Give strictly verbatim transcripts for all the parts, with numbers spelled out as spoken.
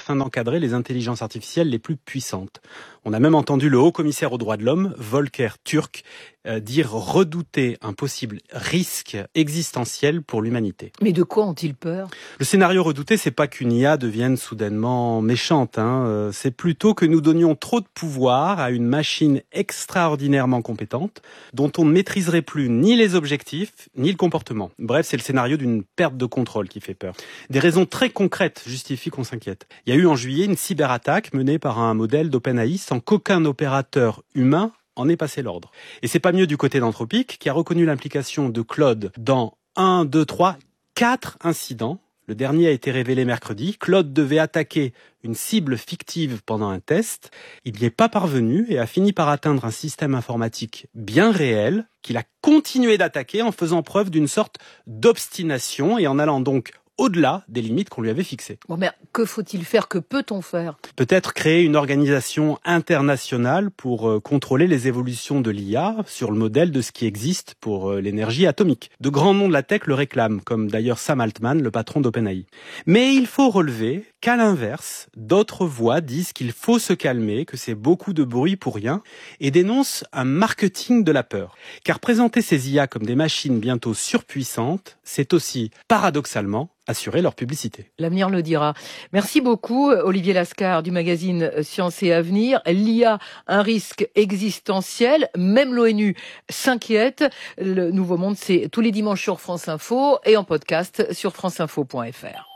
afin d'encadrer les intelligences artificielles les plus puissantes. On a même entendu le haut-commissaire aux droits de l'homme, Volker Türk, euh, dire redouter un possible risque existentiel pour l'humanité. Mais de quoi ont-ils peur ? Le scénario redouté, c'est pas qu'une I A devienne soudainement méchante, hein. Euh, c'est plutôt que nous donnions trop de pouvoir à une machine extraordinairement compétente, dont on ne maîtriserait plus ni les objectifs, ni le comportement. Bref, c'est le scénario d'une perte de contrôle qui fait peur. Des raisons très concrètes justifient qu'on s'inquiète. Il y a eu en juillet une cyberattaque menée par un modèle d'OpenAI sans qu'aucun opérateur humain en ait passé l'ordre. Et c'est pas mieux du côté d'Anthropic, qui a reconnu l'implication de Claude dans un, deux, trois, quatre incidents. Le dernier a été révélé mercredi. Claude devait attaquer une cible fictive pendant un test. Il n'y est pas parvenu et a fini par atteindre un système informatique bien réel qu'il a continué d'attaquer en faisant preuve d'une sorte d'obstination et en allant donc au-delà des limites qu'on lui avait fixées. Bon, mais que faut-il faire ? Que peut-on faire ? Peut-être créer une organisation internationale pour euh, contrôler les évolutions de l'I A sur le modèle de ce qui existe pour euh, l'énergie atomique. De grands noms de la tech le réclament, comme d'ailleurs Sam Altman, le patron d'OpenAI. Mais il faut relever qu'à l'inverse, d'autres voix disent qu'il faut se calmer, que c'est beaucoup de bruit pour rien, et dénoncent un marketing de la peur. Car présenter ces I A comme des machines bientôt surpuissantes, c'est aussi, paradoxalement, assurer leur publicité. L'avenir le dira. Merci beaucoup, Olivier Lascar du magazine Science et Avenir. L'I A, un risque existentiel. Même l'ONU s'inquiète. Le Nouveau Monde, c'est tous les dimanches sur France Info et en podcast sur franceinfo point f r.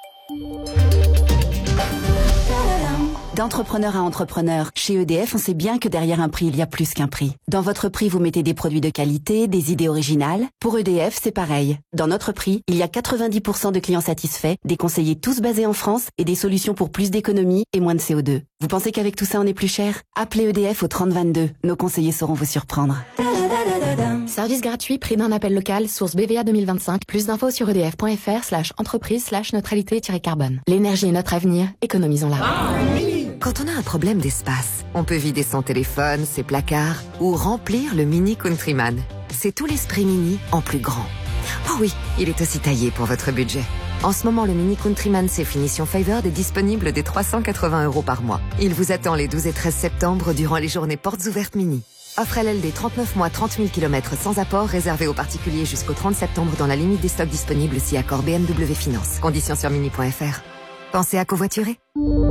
D'entrepreneur à entrepreneur, chez E D F, on sait bien que derrière un prix, il y a plus qu'un prix. Dans votre prix, vous mettez des produits de qualité, des idées originales. Pour E D F, c'est pareil. Dans notre prix, il y a quatre-vingt-dix pour cent de clients satisfaits, des conseillers tous basés en France et des solutions pour plus d'économie et moins de C O deux. Vous pensez qu'avec tout ça, on est plus cher ? Appelez E D F au trente vingt-deux. Nos conseillers sauront vous surprendre. Service gratuit, prix d'un appel local, source B V A deux mille vingt-cinq. Plus d'infos sur edf.fr slash entreprise slash neutralité-carbone. L'énergie est notre avenir, économisons-la. Ah, oui. Quand on a un problème d'espace, on peut vider son téléphone, ses placards ou remplir le Mini Countryman. C'est tout l'esprit Mini en plus grand. Oh oui, il est aussi taillé pour votre budget. En ce moment, le Mini Countryman C Finition Favored est disponible dès trois cent quatre-vingts euros par mois. Il vous attend les douze et treize septembre durant les journées portes ouvertes Mini. Offre L L D trente-neuf mois, trente mille kilomètres sans apport, réservé aux particuliers jusqu'au trente septembre dans la limite des stocks disponibles si accord B M W Finance. Conditions sur mini point f r. Pensez à covoiturer.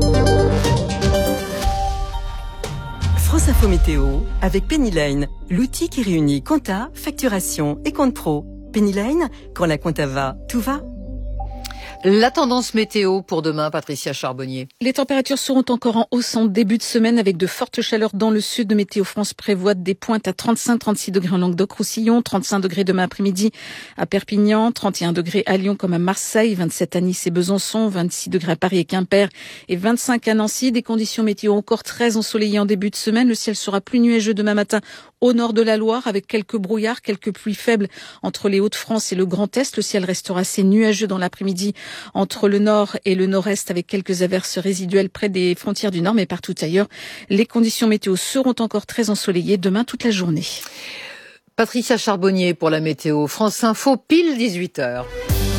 France Info Météo avec Pennyline, l'outil qui réunit compta, facturation et compte pro. Pennyline, quand la compta va, tout va. La tendance météo pour demain, Patricia Charbonnier. Les températures seront encore en hausse en début de semaine avec de fortes chaleurs dans le sud. Météo France prévoit des pointes à trente-cinq trente-six degrés en Languedoc-Roussillon, trente-cinq degrés demain après-midi à Perpignan, trente et un degrés à Lyon comme à Marseille, vingt-sept à Nice et Besançon, vingt-six degrés à Paris et Quimper et vingt-cinq à Nancy. Des conditions météo encore très ensoleillées en début de semaine. Le ciel sera plus nuageux demain matin au nord de la Loire avec quelques brouillards, quelques pluies faibles entre les Hauts-de-France et le Grand Est. Le ciel restera assez nuageux dans l'après-midi entre le nord et le nord-est avec quelques averses résiduelles près des frontières du nord, mais partout ailleurs, les conditions météo seront encore très ensoleillées demain toute la journée. Patricia Charbonnier pour la météo. France Info, pile dix-huit heures.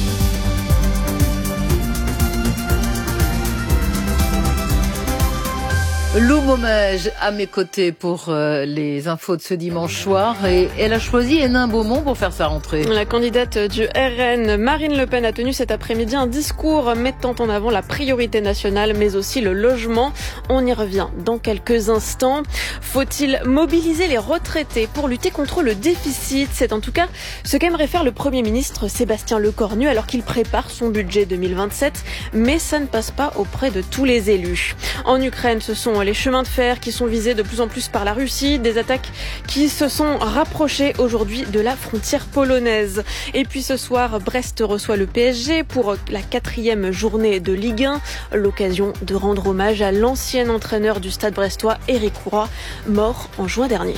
Lou Momège à mes côtés pour euh, les infos de ce dimanche soir et elle a choisi Hénin Beaumont pour faire sa rentrée. La candidate du R N, Marine Le Pen, a tenu cet après-midi un discours mettant en avant la priorité nationale mais aussi le logement. On y revient dans quelques instants. Faut-il mobiliser les retraités pour lutter contre le déficit ? C'est en tout cas ce qu'aimerait faire le Premier ministre Sébastien Lecornu alors qu'il prépare son budget deux mille vingt-sept, mais ça ne passe pas auprès de tous les élus. En Ukraine, ce sont les chemins de fer qui sont visés de plus en plus par la Russie, des attaques qui se sont rapprochées aujourd'hui de la frontière polonaise. Et puis ce soir, Brest reçoit le P S G pour la quatrième journée de Ligue un, l'occasion de rendre hommage à l'ancien entraîneur du Stade brestois, Éric Roy, mort en juin dernier.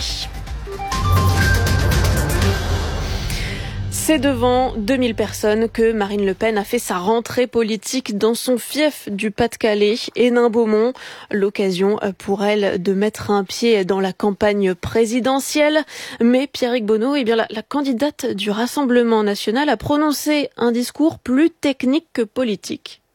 C'est devant deux mille personnes que Marine Le Pen a fait sa rentrée politique dans son fief du Pas-de-Calais, Hénin-Beaumont. L'occasion pour elle de mettre un pied dans la campagne présidentielle. Mais Pierrick Bonneau, eh bien, la, la candidate du Rassemblement national a prononcé un discours plus technique que politique.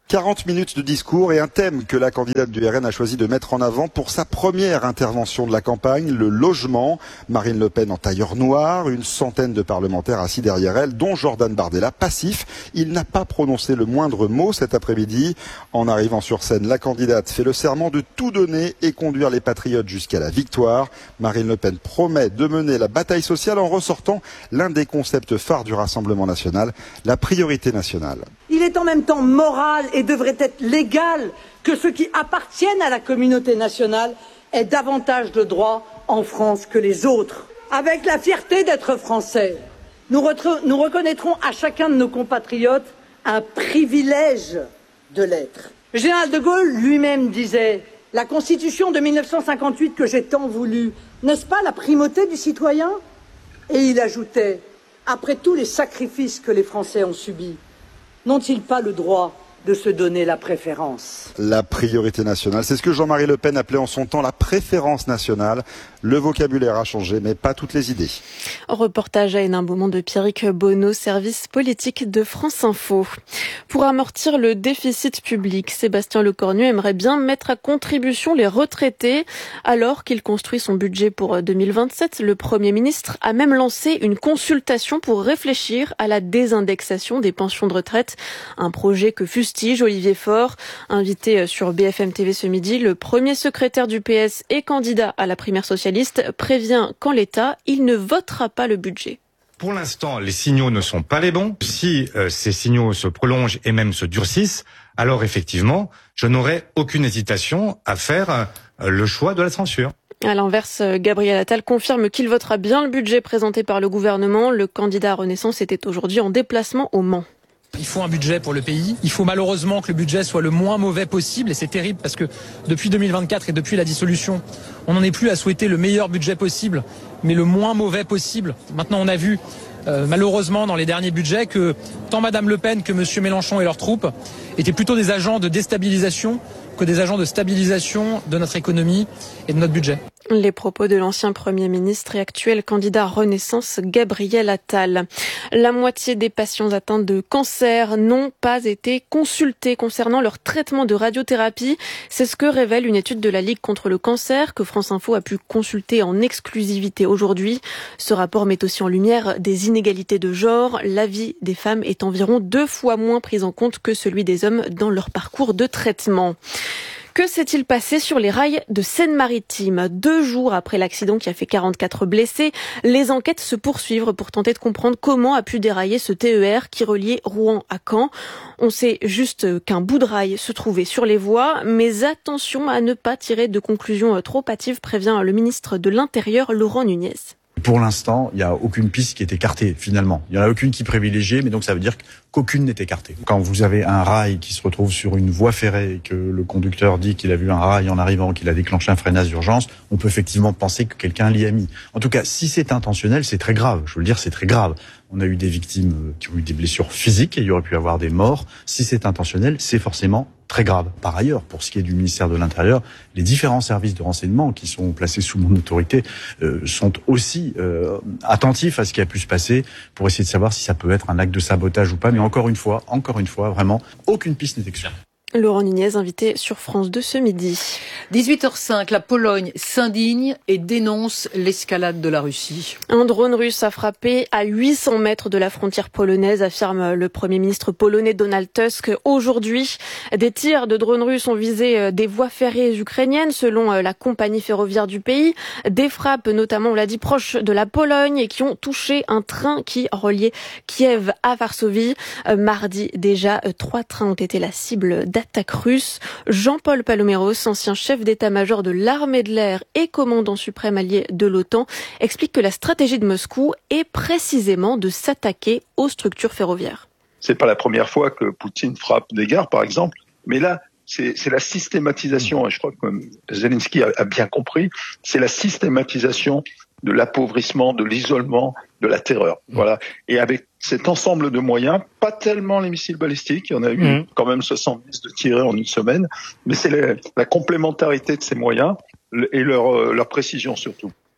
quarante minutes de discours et un thème que la candidate du R N a choisi de mettre en avant pour sa première intervention de la campagne, le logement. Marine Le Pen en tailleur noir, une centaine de parlementaires assis derrière elle, dont Jordan Bardella, passif. Il n'a pas prononcé le moindre mot cet après-midi. En arrivant sur scène, la candidate fait le serment de tout donner et conduire les patriotes jusqu'à la victoire. Marine Le Pen promet de mener la bataille sociale en ressortant l'un des concepts phares du Rassemblement national, la priorité nationale. Il est en même temps moral et devrait être légal que ceux qui appartiennent à la communauté nationale aient davantage de droits en France que les autres. Avec la fierté d'être français, nous, nous reconnaîtrons à chacun de nos compatriotes un privilège de l'être. Le général de Gaulle lui-même disait « La Constitution de mille neuf cent cinquante-huit que j'ai tant voulu, n'est-ce pas la primauté du citoyen ?» Et il ajoutait « Après tous les sacrifices que les Français ont subis, n'ont-ils pas le droit de se donner la préférence ?» La priorité nationale, c'est ce que Jean-Marie Le Pen appelait en son temps la préférence nationale. Le vocabulaire a changé, mais pas toutes les idées. Reportage à Hénin-Beaumont de Pierrick Bonneau, service politique de France Info. Pour amortir le déficit public, Sébastien Lecornu aimerait bien mettre à contribution les retraités. Alors qu'il construit son budget pour deux mille vingt-sept, le Premier ministre a même lancé une consultation pour réfléchir à la désindexation des pensions de retraite. Un projet que fustige Olivier Faure. Invité sur B F M T V ce midi, le premier secrétaire du P S et candidat à la primaire socialiste prévient qu'en l'état, il ne votera pas le budget. Pour l'instant, les signaux ne sont pas les bons. Si euh, ces signaux se prolongent et même se durcissent, alors effectivement, je n'aurai aucune hésitation à faire euh, le choix de la censure. À l'inverse, Gabriel Attal confirme qu'il votera bien le budget présenté par le gouvernement. Le candidat à Renaissance était aujourd'hui en déplacement au Mans. Il faut un budget pour le pays. Il faut malheureusement que le budget soit le moins mauvais possible. Et c'est terrible parce que depuis deux mille vingt-quatre et depuis la dissolution, on n'en est plus à souhaiter le meilleur budget possible, mais le moins mauvais possible. Maintenant, on a vu euh, malheureusement dans les derniers budgets que tant Madame Le Pen que Monsieur Mélenchon et leurs troupes étaient plutôt des agents de déstabilisation que des agents de stabilisation de notre économie et de notre budget. Les propos de l'ancien Premier ministre et actuel candidat Renaissance, Gabriel Attal. La moitié des patients atteints de cancer n'ont pas été consultés concernant leur traitement de radiothérapie. C'est ce que révèle une étude de la Ligue contre le cancer que France Info a pu consulter en exclusivité aujourd'hui. Ce rapport met aussi en lumière des inégalités de genre. La vie des femmes est environ deux fois moins prise en compte que celui des hommes dans leur parcours de traitement. Que s'est-il passé sur les rails de Seine-Maritime? Deux jours après l'accident qui a fait quarante-quatre blessés, les enquêtes se poursuivent pour tenter de comprendre comment a pu dérailler ce T E R qui reliait Rouen à Caen. On sait juste qu'un bout de rail se trouvait sur les voies, mais attention à ne pas tirer de conclusions trop hâtives, prévient le ministre de l'Intérieur, Laurent Nunez. Pour l'instant, il n'y a aucune piste qui est écartée, finalement. Il n'y en a aucune qui est privilégiée, mais donc ça veut dire qu'aucune n'est écartée. Quand vous avez un rail qui se retrouve sur une voie ferrée et que le conducteur dit qu'il a vu un rail en arrivant, qu'il a déclenché un freinage d'urgence, on peut effectivement penser que quelqu'un l'y a mis. En tout cas, si c'est intentionnel, c'est très grave. Je veux le dire, c'est très grave. On a eu des victimes qui ont eu des blessures physiques et il y aurait pu avoir des morts. Si c'est intentionnel, c'est forcément très grave. Par ailleurs, pour ce qui est du ministère de l'Intérieur, les différents services de renseignement qui sont placés sous mon autorité euh, sont aussi euh, attentifs à ce qui a pu se passer pour essayer de savoir si ça peut être un acte de sabotage ou pas. Mais encore une fois, encore une fois, vraiment, aucune piste n'est exclue. Laurent Nunez, invité sur France deux ce midi. dix-huit heures cinq, la Pologne s'indigne et dénonce l'escalade de la Russie. Un drone russe a frappé à huit cents mètres de la frontière polonaise, affirme le Premier ministre polonais Donald Tusk. Aujourd'hui, des tirs de drones russes ont visé des voies ferrées ukrainiennes, selon la compagnie ferroviaire du pays. Des frappes, notamment, on l'a dit, proches de la Pologne et qui ont touché un train qui reliait Kiev à Varsovie. Mardi, déjà, trois trains ont été la cible d'attaque russe. Jean-Paul Paloméros, ancien chef d'état-major de l'armée de l'air et commandant suprême allié de l'OTAN, explique que la stratégie de Moscou est précisément de s'attaquer aux structures ferroviaires. C'est pas la première fois que Poutine frappe des gares, par exemple, mais là, c'est, c'est la systématisation, et je crois que Zelensky a, a bien compris, c'est la systématisation de l'appauvrissement, de l'isolement, de la terreur. Voilà. Et avec cet ensemble de moyens, pas tellement les missiles balistiques, il y en a eu mmh. quand même soixante-dix de tirés en une semaine, mais c'est la, la complémentarité de ces moyens et leur, leur précision surtout.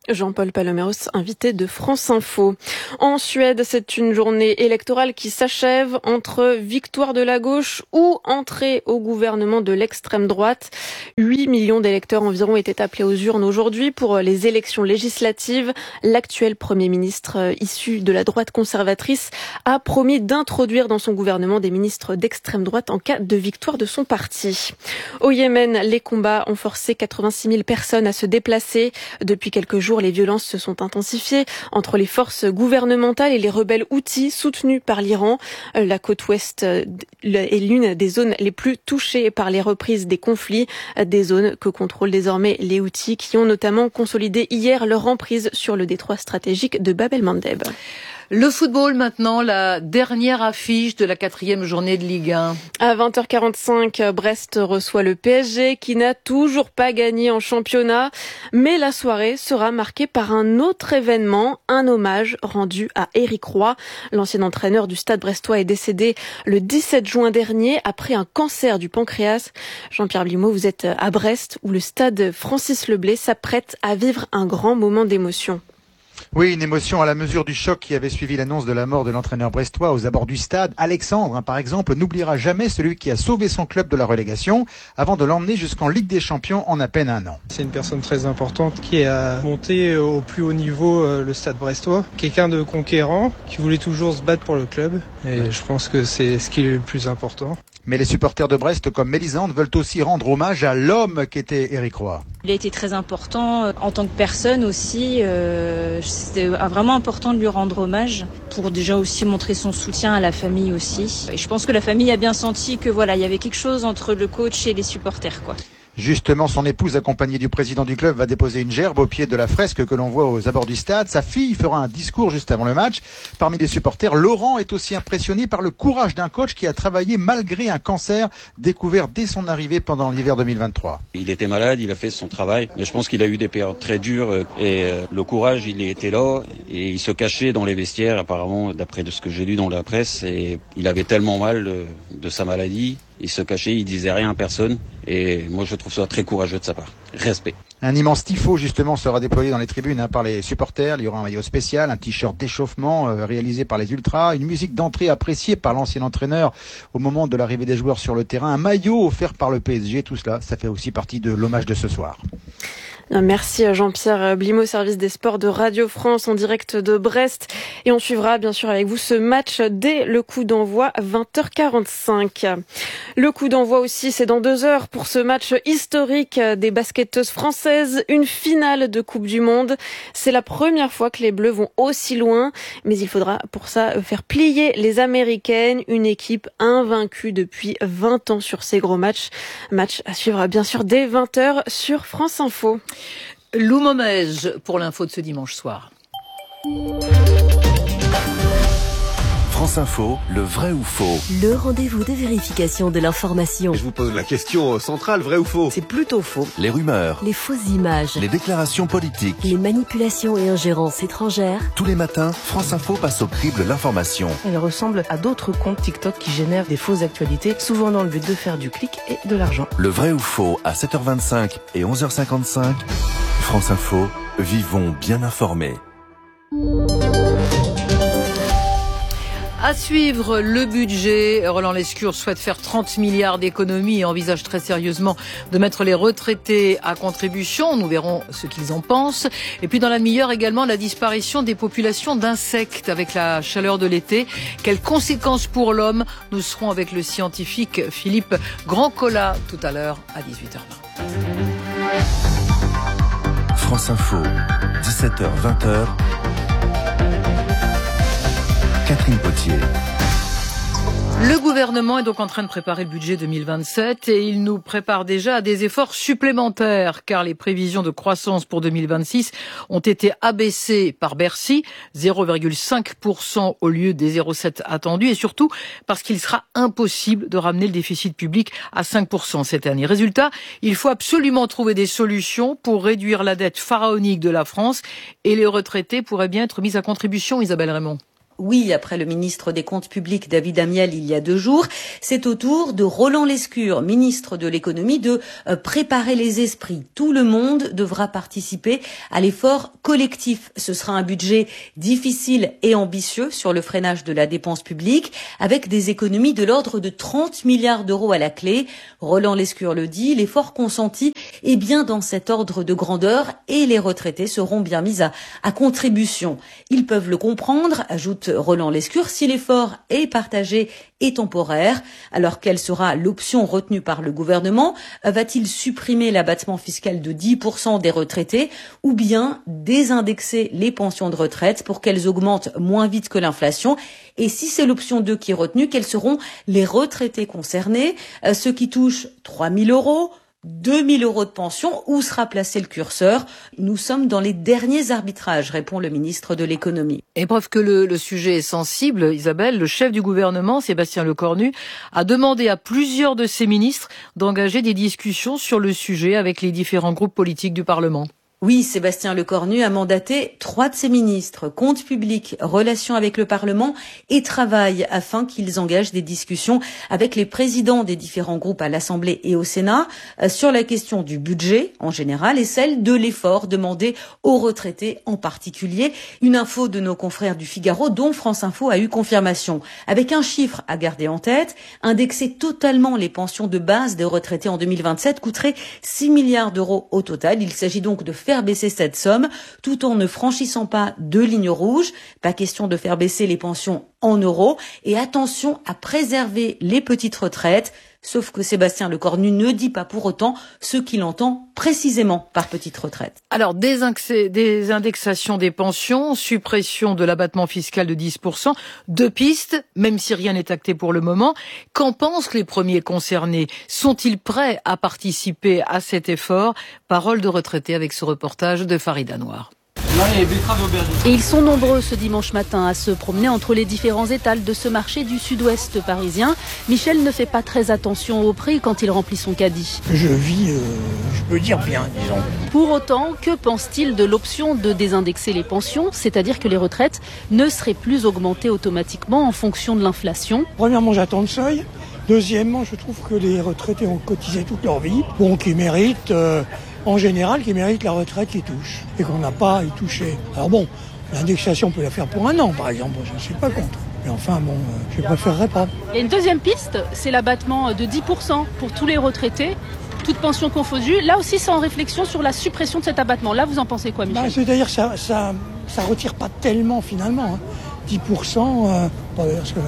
Jean-Paul Paloméros, invité de France Info. En Suède, c'est une journée électorale qui s'achève entre victoire de la gauche ou entrée au gouvernement de l'extrême droite. huit millions d'électeurs environ étaient appelés aux urnes aujourd'hui pour les élections législatives. L'actuel Premier ministre issu de la droite conservatrice a promis d'introduire dans son gouvernement des ministres d'extrême droite en cas de victoire de son parti. Au Yémen, les combats ont forcé quatre-vingt-six mille personnes à se déplacer. Depuis quelques jours, les violences se sont intensifiées entre les forces gouvernementales et les rebelles houthis soutenus par l'Iran. La côte ouest est l'une des zones les plus touchées par les reprises des conflits, des zones que contrôlent désormais les houthis qui ont notamment consolidé hier leur emprise sur le détroit stratégique de Bab el-Mandeb. Le football maintenant, la dernière affiche de la quatrième journée de Ligue un. À vingt heures quarante-cinq, Brest reçoit le P S G qui n'a toujours pas gagné en championnat. Mais la soirée sera marquée par un autre événement, un hommage rendu à Éric Roy. L'ancien entraîneur du Stade brestois est décédé le dix-sept juin dernier après un cancer du pancréas. Jean-Pierre Blimaud, vous êtes à Brest où le stade Francis Leblay s'apprête à vivre un grand moment d'émotion. Oui, une émotion à la mesure du choc qui avait suivi l'annonce de la mort de l'entraîneur brestois aux abords du stade. Alexandre, hein, par exemple, n'oubliera jamais celui qui a sauvé son club de la relégation avant de l'emmener jusqu'en Ligue des Champions en à peine un an. C'est une personne très importante qui a monté au plus haut niveau le stade brestois. Quelqu'un de conquérant qui voulait toujours se battre pour le club. Et je pense que c'est ce qui est le plus important. Mais les supporters de Brest comme Mélisande veulent aussi rendre hommage à l'homme qu'était Éric Roy. Il a été très important en tant que personne aussi. Euh, c'était vraiment important de lui rendre hommage pour déjà aussi montrer son soutien à la famille aussi. Et je pense que la famille a bien senti que voilà, il y avait quelque chose entre le coach et les supporters, quoi. Justement, son épouse, accompagnée du président du club, va déposer une gerbe au pied de la fresque que l'on voit aux abords du stade. Sa fille fera un discours juste avant le match. Parmi les supporters, Laurent est aussi impressionné par le courage d'un coach qui a travaillé malgré un cancer découvert dès son arrivée pendant l'hiver deux mille vingt-trois. Il était malade, il a fait son travail, mais je pense qu'il a eu des périodes très dures et le courage, il était là et il se cachait dans les vestiaires apparemment, d'après ce que j'ai lu dans la presse, et il avait tellement mal de, de sa maladie. Il se cachait, il disait rien à personne. Et moi, je trouve ça très courageux de sa part. Respect. Un immense tifo, justement, sera déployé dans les tribunes hein, par les supporters. Il y aura un maillot spécial, un t-shirt d'échauffement euh, réalisé par les ultras, une musique d'entrée appréciée par l'ancien entraîneur au moment de l'arrivée des joueurs sur le terrain, un maillot offert par le P S G. Tout cela, ça fait aussi partie de l'hommage de ce soir. Merci Jean-Pierre Blimaud, service des sports de Radio France en direct de Brest. Et on suivra bien sûr avec vous ce match dès le coup d'envoi vingt heures quarante-cinq. Le coup d'envoi aussi, c'est dans deux heures pour ce match historique des basketteuses françaises. Une finale de Coupe du Monde. C'est la première fois que les Bleus vont aussi loin. Mais il faudra pour ça faire plier les Américaines. Une équipe invaincue depuis vingt ans sur ces gros matchs. Match à suivre bien sûr dès vingt heures sur France Info. Lou Momège pour l'info de ce dimanche soir. France Info, le vrai ou faux? Le rendez-vous de vérification de l'information. Je vous pose la question centrale, vrai ou faux? C'est plutôt faux. Les rumeurs, les fausses images, les déclarations politiques, les manipulations et ingérences étrangères. Tous les matins, France Info passe au crible l'information. Elle ressemble à d'autres comptes TikTok qui génèrent des fausses actualités, souvent dans le but de faire du clic et de l'argent. Le vrai ou faux à sept heures vingt-cinq et onze heures cinquante-cinq. France Info, vivons bien informés. À suivre le budget, Roland Lescure souhaite faire trente milliards d'économies et envisage très sérieusement de mettre les retraités à contribution. Nous verrons ce qu'ils en pensent. Et puis dans la demi-heure également, la disparition des populations d'insectes avec la chaleur de l'été. Quelles conséquences pour l'homme? Nous serons avec le scientifique Philippe Grandcola tout à l'heure à dix-huit heures vingt. France Info, dix-sept heures vingt. Catherine Potier. Le gouvernement est donc en train de préparer le budget deux mille vingt-sept et il nous prépare déjà à des efforts supplémentaires car les prévisions de croissance pour deux mille vingt-six ont été abaissées par Bercy, zéro virgule cinq pour cent au lieu des zéro virgule sept pour cent attendus et surtout parce qu'il sera impossible de ramener le déficit public à cinq pour cent cette année. Résultat, il faut absolument trouver des solutions pour réduire la dette pharaonique de la France et les retraités pourraient bien être mis à contribution, Isabelle Raymond. oui, après le ministre des Comptes publics David Amiel il y a deux jours. C'est au tour de Roland Lescure, ministre de l'économie, de préparer les esprits. Tout le monde devra participer à l'effort collectif. Ce sera un budget difficile et ambitieux sur le freinage de la dépense publique, avec des économies de l'ordre de trente milliards d'euros à la clé. Roland Lescure le dit, l'effort consenti est bien dans cet ordre de grandeur et les retraités seront bien mis à, à contribution. Ils peuvent le comprendre, ajoute Roland Lescure, si l'effort est partagé et temporaire. Alors quelle sera l'option retenue par le gouvernement? Va-t-il supprimer l'abattement fiscal de dix pour cent des retraités ou bien désindexer les pensions de retraite pour qu'elles augmentent moins vite que l'inflation? Et si c'est l'option deux qui est retenue, quels seront les retraités concernés? Ceux qui touchent trois mille euros, deux mille euros de pension, où sera placé le curseur? Nous sommes dans les derniers arbitrages, répond le ministre de l'économie. Et preuve que le, le sujet est sensible, Isabelle, le chef du gouvernement, Sébastien Lecornu, a demandé à plusieurs de ses ministres d'engager des discussions sur le sujet avec les différents groupes politiques du Parlement. Oui, Sébastien Lecornu a mandaté trois de ses ministres, comptes publics, relations avec le Parlement et travail, afin qu'ils engagent des discussions avec les présidents des différents groupes à l'Assemblée et au Sénat sur la question du budget en général et celle de l'effort demandé aux retraités en particulier. Une info de nos confrères du Figaro dont France Info a eu confirmation. Avec un chiffre à garder en tête, indexer totalement les pensions de base des retraités en deux mille vingt-sept coûterait six milliards d'euros au total. Il s'agit donc de faire baisser cette somme tout en ne franchissant pas de lignes rouges. Pas question de faire baisser les pensions en euros et attention à préserver les petites retraites. Sauf que Sébastien Lecornu ne dit pas pour autant ce qu'il entend précisément par petite retraite. Alors, désindexation des pensions, suppression de l'abattement fiscal de dix pour cent, deux pistes, même si rien n'est acté pour le moment. Qu'en pensent les premiers concernés? Sont-ils prêts à participer à cet effort? Parole de retraité avec ce reportage de Farid Anouar. Et ils sont nombreux ce dimanche matin à se promener entre les différents étals de ce marché du sud-ouest parisien. Michel ne fait pas très attention au prix quand il remplit son caddie. Je vis, euh, je peux dire bien, disons. Pour autant, que pense-t-il de l'option de désindexer les pensions, c'est-à-dire que les retraites ne seraient plus augmentées automatiquement en fonction de l'inflation? Premièrement, j'attends le seuil. Deuxièmement, je trouve que les retraités ont cotisé toute leur vie, bon, qui méritent... Euh, en général, qui méritent la retraite qu'ils touchent et qu'on n'a pas à y toucher. Alors bon, l'indexation, on peut la faire pour un an, par exemple, je ne suis pas contre. Mais enfin, bon, euh, je ne préférerais pas. Il y a une deuxième piste, c'est l'abattement de dix pour cent pour tous les retraités, toutes pensions confondues. Là aussi, c'est en réflexion sur la suppression de cet abattement. Là, vous en pensez quoi, Michel? Bah, c'est-à-dire que ça, ça, ça retire pas tellement, finalement. Hein. dix pour cent, euh, pas d'ailleurs ce que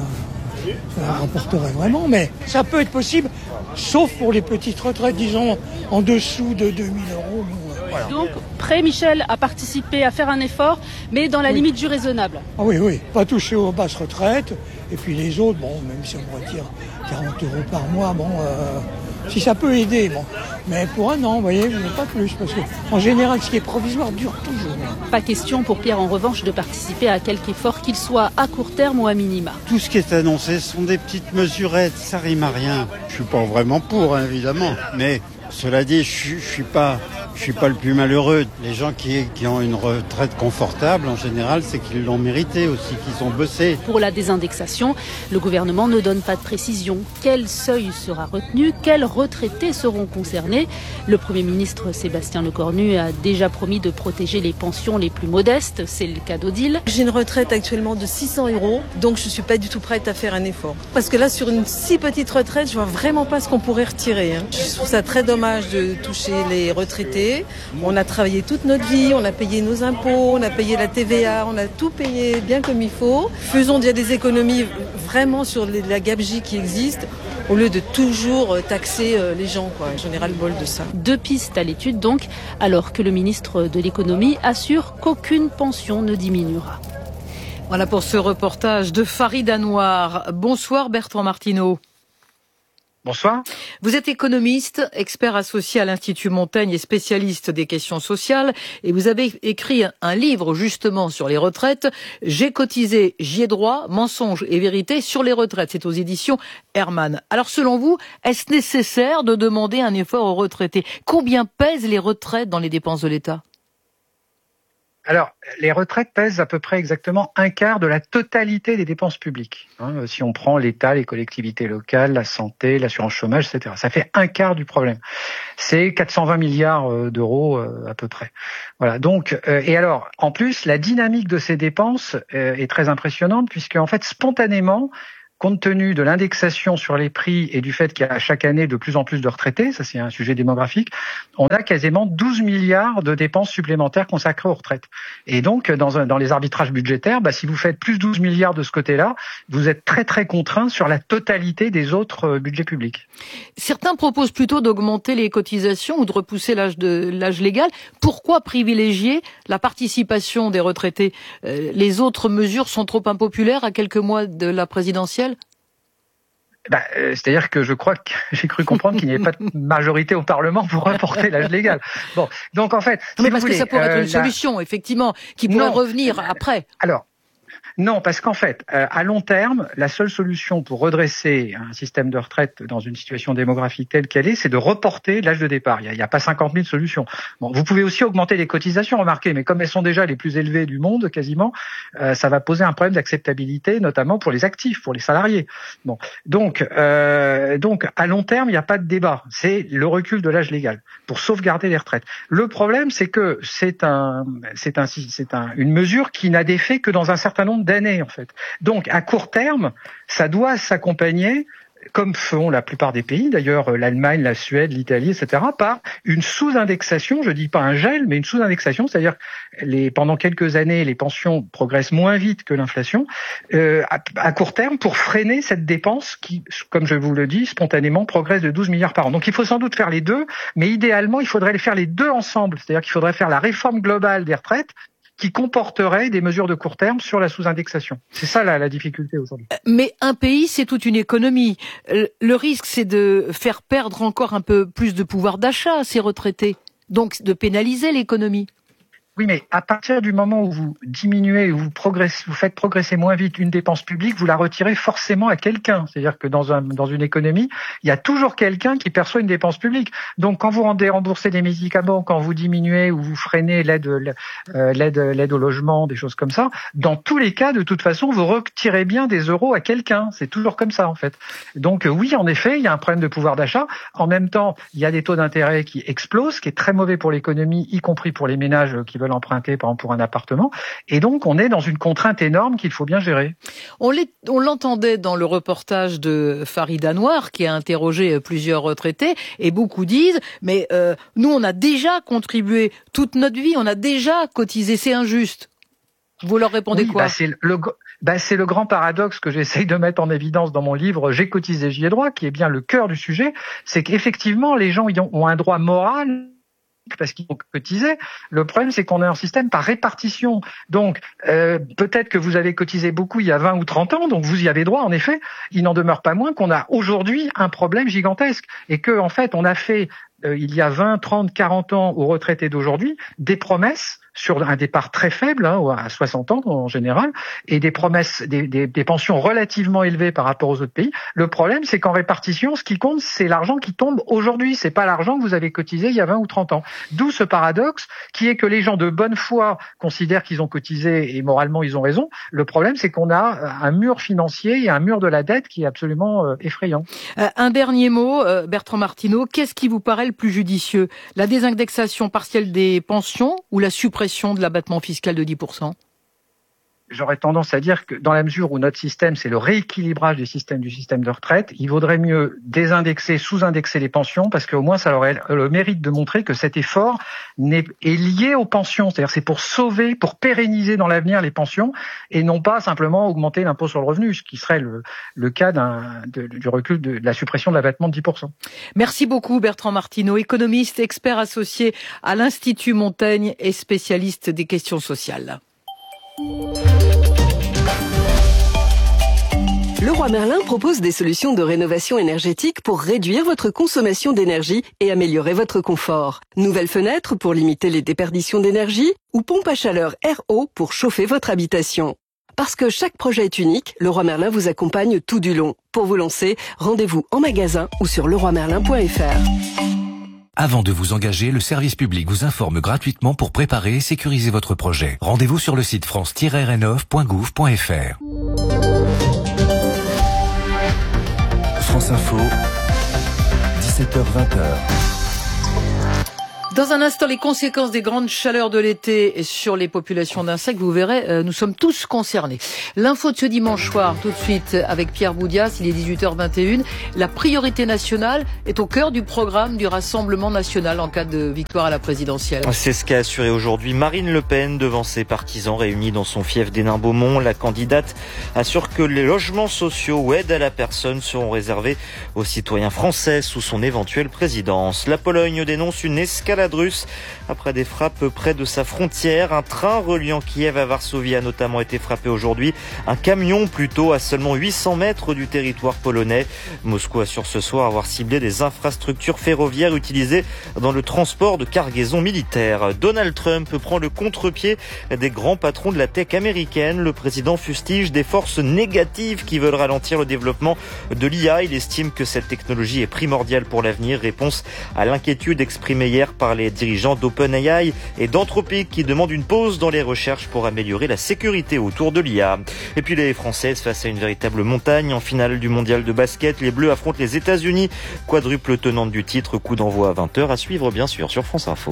ça rapporterait vraiment, mais ça peut être possible, sauf pour les petites retraites, disons, en dessous de deux mille euros. Bon, euh, voilà. Donc, prêt, Michel, à participer, à faire un effort, mais dans la oui. limite du raisonnable. Ah oui, oui, pas toucher aux basses retraites, et puis les autres, bon, même si on retire quarante euros par mois, bon, euh, si ça peut aider, bon. Mais pour un an, vous voyez, mais pas plus, parce que en général, ce qui est provisoire dure toujours. Pas question pour Pierre, en revanche, de participer à quelque effort, qu'il soit à court terme ou à minima. Tout ce qui est annoncé sont des petites mesurettes, ça rime à rien. Je suis pas vraiment pour, hein, évidemment, mais cela dit, je, je suis pas, je suis pas le plus malheureux. Les gens qui, qui ont une retraite confortable, en général, c'est qu'ils l'ont mérité aussi, qu'ils ont bossé. Pour la désindexation, le gouvernement ne donne pas de précision. Quel seuil sera retenu? Quels retraités seront concernés? Le Premier ministre Sébastien Lecornu a déjà promis de protéger les pensions les plus modestes. C'est le cas d'Odile. J'ai une retraite actuellement de six cents euros, donc je suis pas du tout prête à faire un effort. Parce que là, sur une si petite retraite, je vois vraiment pas ce qu'on pourrait retirer. Hein. Je trouve ça très dommage de toucher les retraités. On a travaillé toute notre vie, on a payé nos impôts, on a payé la T V A, on a tout payé bien comme il faut. Faisons déjà des économies vraiment sur les, la gabegie qui existe, au lieu de toujours taxer les gens, quoi. J'en ai ras-le-bol de ça. Deux pistes à l'étude donc, alors que le ministre de l'économie assure qu'aucune pension ne diminuera. Voilà pour ce reportage de Farid Anouar. Bonsoir Bertrand Martineau. Bonsoir. Vous êtes économiste, expert associé à l'Institut Montaigne et spécialiste des questions sociales. Et vous avez écrit un livre justement sur les retraites. J'ai cotisé, j'y ai droit, mensonges et vérité sur les retraites. C'est aux éditions Hermann. Alors selon vous, est-ce nécessaire de demander un effort aux retraités? Combien pèsent les retraites dans les dépenses de l'État? Alors, les retraites pèsent à peu près exactement un quart de la totalité des dépenses publiques. Hein, si on prend l'État, les collectivités locales, la santé, l'assurance chômage, et cetera. Ça fait un quart du problème. C'est quatre cent vingt milliards d'euros euh, à peu près. Voilà. Donc, euh, et alors, en plus, la dynamique de ces dépenses euh, est très impressionnante puisque, en fait, spontanément, compte tenu de l'indexation sur les prix et du fait qu'il y a chaque année de plus en plus de retraités, ça c'est un sujet démographique, on a quasiment douze milliards de dépenses supplémentaires consacrées aux retraites. Et donc, dans, un, dans les arbitrages budgétaires, bah, si vous faites plus douze milliards de ce côté-là, vous êtes très très contraint sur la totalité des autres budgets publics. Certains proposent plutôt d'augmenter les cotisations ou de repousser l'âge de l'âge légal. Pourquoi privilégier la participation des retraités ? euh, Les autres mesures sont trop impopulaires à quelques mois de la présidentielle ? Bah, euh, c'est-à-dire que je crois que j'ai cru comprendre qu'il n'y avait pas de majorité au Parlement pour reporter l'âge légal. Bon, donc en fait, non, mais si parce vous que voulez, ça pourrait euh, être une solution, la... effectivement, qui pourrait non, revenir après. Alors. Non, parce qu'en fait, euh, à long terme, la seule solution pour redresser un système de retraite dans une situation démographique telle qu'elle est, c'est de reporter l'âge de départ. Il n'y a, a pas cinquante mille solutions. Bon, vous pouvez aussi augmenter les cotisations, remarquez, mais comme elles sont déjà les plus élevées du monde, quasiment, euh, ça va poser un problème d'acceptabilité, notamment pour les actifs, pour les salariés. Bon, donc, euh, donc à long terme, il n'y a pas de débat. C'est le recul de l'âge légal pour sauvegarder les retraites. Le problème, c'est que c'est un, c'est un, c'est un, une mesure qui n'a d'effet que dans un certain nombre d'années, en fait. Donc, à court terme, ça doit s'accompagner, comme font la plupart des pays, d'ailleurs l'Allemagne, la Suède, l'Italie, et cetera, par une sous-indexation, je dis pas un gel, mais une sous-indexation, c'est-à-dire les pendant quelques années, les pensions progressent moins vite que l'inflation, euh, à, à court terme, pour freiner cette dépense qui, comme je vous le dis, spontanément progresse de douze milliards par an. Donc il faut sans doute faire les deux, mais idéalement, il faudrait les faire les deux ensemble, c'est-à-dire qu'il faudrait faire la réforme globale des retraites, qui comporterait des mesures de court terme sur la sous-indexation. C'est ça la, la difficulté aujourd'hui. Mais un pays, c'est toute une économie. Le risque, c'est de faire perdre encore un peu plus de pouvoir d'achat à ces retraités, donc de pénaliser l'économie. Oui, mais à partir du moment où vous diminuez, où vous progressez, vous faites progresser moins vite une dépense publique, vous la retirez forcément à quelqu'un. C'est-à-dire que dans un, dans une économie, il y a toujours quelqu'un qui perçoit une dépense publique. Donc, quand vous rendez rembourser des médicaments, quand vous diminuez ou vous freinez l'aide, euh, l'aide, l'aide au logement, des choses comme ça, dans tous les cas, de toute façon, vous retirez bien des euros à quelqu'un. C'est toujours comme ça, en fait. Donc, oui, en effet, il y a un problème de pouvoir d'achat. En même temps, il y a des taux d'intérêt qui explosent, ce qui est très mauvais pour l'économie, y compris pour les ménages qui veulent emprunter, par exemple, pour un appartement. Et donc, on est dans une contrainte énorme qu'il faut bien gérer. On, on l'entendait dans le reportage de Farid Anwar, qui a interrogé plusieurs retraités, et beaucoup disent, mais euh, nous, on a déjà contribué toute notre vie, on a déjà cotisé, c'est injuste. Vous leur répondez oui, quoi? bah c'est le, bah c'est le grand paradoxe que j'essaye de mettre en évidence dans mon livre « J'ai cotisé, j'y ai droit », qui est bien le cœur du sujet, c'est qu'effectivement, les gens ont un droit moral parce qu'ils ont cotisé. Le problème, c'est qu'on est en système par répartition. Donc, euh, peut-être que vous avez cotisé beaucoup il y a vingt ou trente ans, donc vous y avez droit, en effet. Il n'en demeure pas moins qu'on a aujourd'hui un problème gigantesque et que, en fait, on a fait, euh, il y a vingt, trente, quarante ans aux retraités d'aujourd'hui, des promesses sur un départ très faible, hein, à soixante ans en général, et des promesses, des, des, des pensions relativement élevées par rapport aux autres pays. Le problème, c'est qu'en répartition, ce qui compte, c'est l'argent qui tombe aujourd'hui. C'est pas l'argent que vous avez cotisé il y a vingt ou trente ans. D'où ce paradoxe qui est que les gens de bonne foi considèrent qu'ils ont cotisé et moralement ils ont raison. Le problème, c'est qu'on a un mur financier et un mur de la dette qui est absolument euh, effrayant. Euh, un dernier mot, euh, Bertrand Martineau, qu'est-ce qui vous paraît le plus judicieux? La désindexation partielle des pensions ou la suppression de l'abattement fiscal de dix pour cent? J'aurais tendance à dire que dans la mesure où notre système, c'est le rééquilibrage du système du système de retraite, il vaudrait mieux désindexer, sous-indexer les pensions, parce qu'au moins ça aurait le mérite de montrer que cet effort est lié aux pensions. C'est-à-dire c'est pour sauver, pour pérenniser dans l'avenir les pensions, et non pas simplement augmenter l'impôt sur le revenu, ce qui serait le, le cas d'un, de, du recul de, de la suppression de l'abattement de dix pour cent. Merci beaucoup Bertrand Martineau, économiste, expert associé à l'Institut Montaigne et spécialiste des questions sociales. Leroy Merlin propose des solutions de rénovation énergétique pour réduire votre consommation d'énergie et améliorer votre confort. Nouvelles fenêtres pour limiter les déperditions d'énergie ou pompe à chaleur R O pour chauffer votre habitation. Parce que chaque projet est unique, Leroy Merlin vous accompagne tout du long. Pour vous lancer, rendez-vous en magasin ou sur leroy merlin point f r. Avant de vous engager, le service public vous informe gratuitement pour préparer et sécuriser votre projet. Rendez-vous sur le site france tiret rénov point gouv point f r. France Info, dix-sept heures vingt. Dans un instant, les conséquences des grandes chaleurs de l'été sur les populations d'insectes, vous verrez, euh, nous sommes tous concernés. L'info de ce dimanche soir, tout de suite, avec Pierre Boudias, il est dix-huit heures vingt et une. La priorité nationale est au cœur du programme du Rassemblement national en cas de victoire à la présidentielle. C'est ce qu'a assuré aujourd'hui Marine Le Pen devant ses partisans réunis dans son fief d'Hénin-Beaumont. La candidate assure que les logements sociaux ou aides à la personne seront réservés aux citoyens français sous son éventuelle présidence. La Pologne dénonce une escalade russe après des frappes près de sa frontière. Un train reliant Kiev à Varsovie a notamment été frappé aujourd'hui. Un camion plutôt à seulement huit cents mètres du territoire polonais. Moscou assure ce soir avoir ciblé des infrastructures ferroviaires utilisées dans le transport de cargaisons militaires. Donald Trump prend le contre-pied des grands patrons de la tech américaine. Le président fustige des forces négatives qui veulent ralentir le développement de l'I A. Il estime que cette technologie est primordiale pour l'avenir. Réponse à l'inquiétude exprimée hier par les dirigeants d'OpenAI et d'Anthropic qui demandent une pause dans les recherches pour améliorer la sécurité autour de l'I A. Et puis les Françaises face à une véritable montagne en finale du mondial de basket. Les Bleus affrontent les États-Unis, quadruple tenante du titre. Coup d'envoi à vingt heures à suivre bien sûr sur France Info.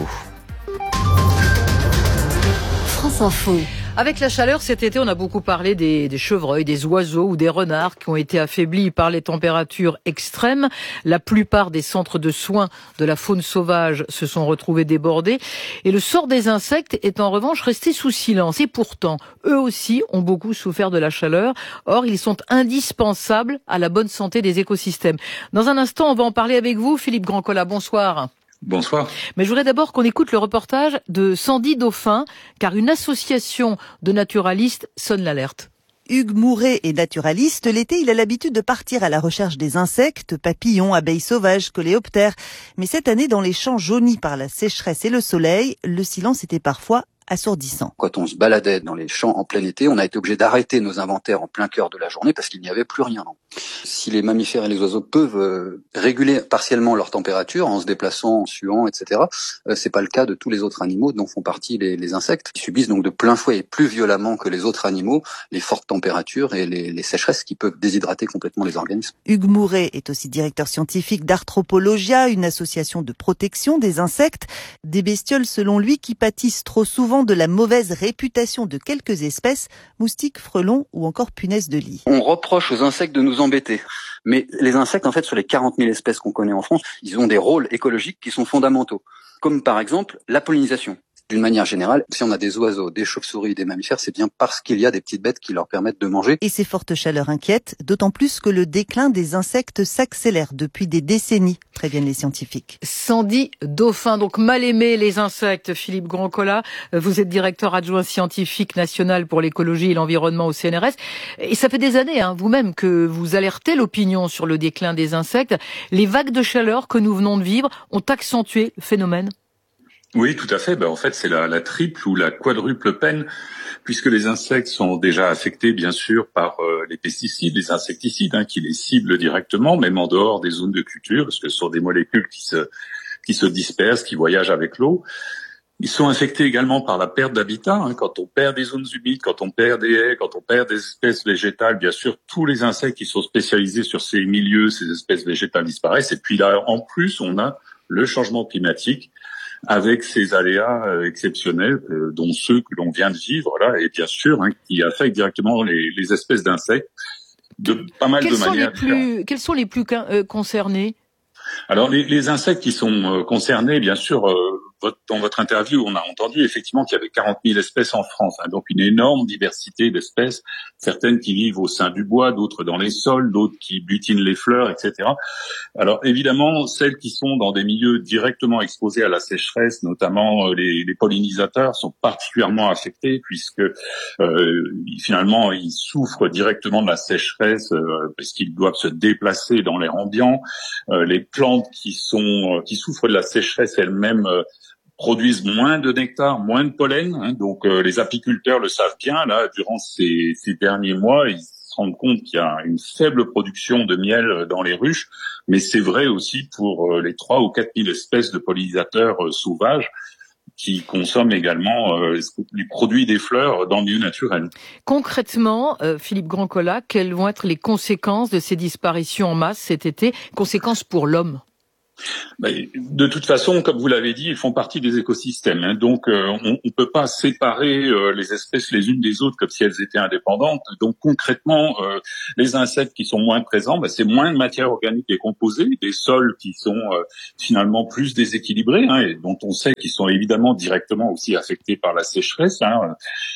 France Info. Avec la chaleur cet été, on a beaucoup parlé des, des chevreuils, des oiseaux ou des renards qui ont été affaiblis par les températures extrêmes. La plupart des centres de soins de la faune sauvage se sont retrouvés débordés. Et le sort des insectes est en revanche resté sous silence. Et pourtant, eux aussi ont beaucoup souffert de la chaleur. Or, ils sont indispensables à la bonne santé des écosystèmes. Dans un instant, on va en parler avec vous. Philippe Grandcola, bonsoir. Bonsoir. Mais je voudrais d'abord qu'on écoute le reportage de Sandy Dauphin, car une association de naturalistes sonne l'alerte. Hugues Mouret est naturaliste. L'été, il a l'habitude de partir à la recherche des insectes, papillons, abeilles sauvages, coléoptères. Mais cette année, dans les champs jaunis par la sécheresse et le soleil, le silence était parfois assourdissant. Quand on se baladait dans les champs en plein été, on a été obligé d'arrêter nos inventaires en plein cœur de la journée parce qu'il n'y avait plus rien. Si les mammifères et les oiseaux peuvent euh, réguler partiellement leur température en se déplaçant, en suant, et cetera, euh, c'est pas le cas de tous les autres animaux dont font partie les, les insectes. Ils subissent donc de plein fouet et plus violemment que les autres animaux les fortes températures et les, les sécheresses qui peuvent déshydrater complètement les organismes. Hugues Mouret est aussi directeur scientifique d'Arthropologia, une association de protection des insectes, des bestioles selon lui qui pâtissent trop souvent de la mauvaise réputation de quelques espèces, moustiques, frelons ou encore punaises de lit. On reproche aux insectes de nous embêter. Mais les insectes, en fait, sur les quarante mille espèces qu'on connaît en France, ils ont des rôles écologiques qui sont fondamentaux. Comme par exemple la pollinisation. D'une manière générale, si on a des oiseaux, des chauves-souris, des mammifères, c'est bien parce qu'il y a des petites bêtes qui leur permettent de manger. Et ces fortes chaleurs inquiètent, d'autant plus que le déclin des insectes s'accélère depuis des décennies, préviennent les scientifiques. Sandy Dauphin, donc mal aimé les insectes. Philippe Grandcola, vous êtes directeur adjoint scientifique national pour l'écologie et l'environnement au C N R S. Et ça fait des années, hein, vous-même, que vous alertez l'opinion sur le déclin des insectes. Les vagues de chaleur que nous venons de vivre ont accentué le phénomène. Oui, tout à fait. Ben, en fait, c'est la, la triple ou la quadruple peine, puisque les insectes sont déjà affectés, bien sûr, par euh, les pesticides, les insecticides, hein, qui les ciblent directement, même en dehors des zones de culture, parce que ce sont des molécules qui se, qui se dispersent, qui voyagent avec l'eau. Ils sont infectés également par la perte d'habitat. Hein, quand on perd des zones humides, quand on perd des haies, quand on perd des espèces végétales, bien sûr, tous les insectes qui sont spécialisés sur ces milieux, ces espèces végétales disparaissent. Et puis là, en plus, on a le changement climatique, avec ces aléas euh, exceptionnels, euh, dont ceux que l'on vient de vivre là, et bien sûr, hein, qui affectent directement les, les espèces d'insectes de pas mal quels de sont manières les plus, Quels sont les plus euh, concernés ? Alors, les, les insectes qui sont euh, concernés, bien sûr, euh, votre, dans votre interview, on a entendu effectivement qu'il y avait quarante mille espèces en France, hein, donc une énorme diversité d'espèces, certaines qui vivent au sein du bois, d'autres dans les sols, d'autres qui butinent les fleurs, et cetera. Alors, évidemment, celles qui sont dans des milieux directement exposés à la sécheresse, notamment euh, les, les pollinisateurs, sont particulièrement affectés puisque euh, finalement, ils souffrent directement de la sécheresse euh, parce qu'ils doivent se déplacer dans l'air ambiant. Euh, les plantes qui sont euh, qui souffrent de la sécheresse elles-mêmes euh, produisent moins de nectar, moins de pollen. Hein, donc euh, les apiculteurs le savent bien. Là, durant ces, ces derniers mois, ils rendre compte qu'il y a une faible production de miel dans les ruches, mais c'est vrai aussi pour les trois ou quatre mille espèces de pollinisateurs sauvages qui consomment également euh, les produits des fleurs dans le milieu naturel. Concrètement, euh, Philippe Grandcola, quelles vont être les conséquences de ces disparitions en masse cet été, conséquences pour l'homme ? De toute façon, comme vous l'avez dit, ils font partie des écosystèmes. Hein, donc, euh, on ne peut pas séparer euh, les espèces les unes des autres comme si elles étaient indépendantes. Donc, concrètement, euh, les insectes qui sont moins présents, bah, c'est moins de matière organique décomposée, des sols qui sont euh, finalement plus déséquilibrés, hein, et dont on sait qu'ils sont évidemment directement aussi affectés par la sécheresse. Hein.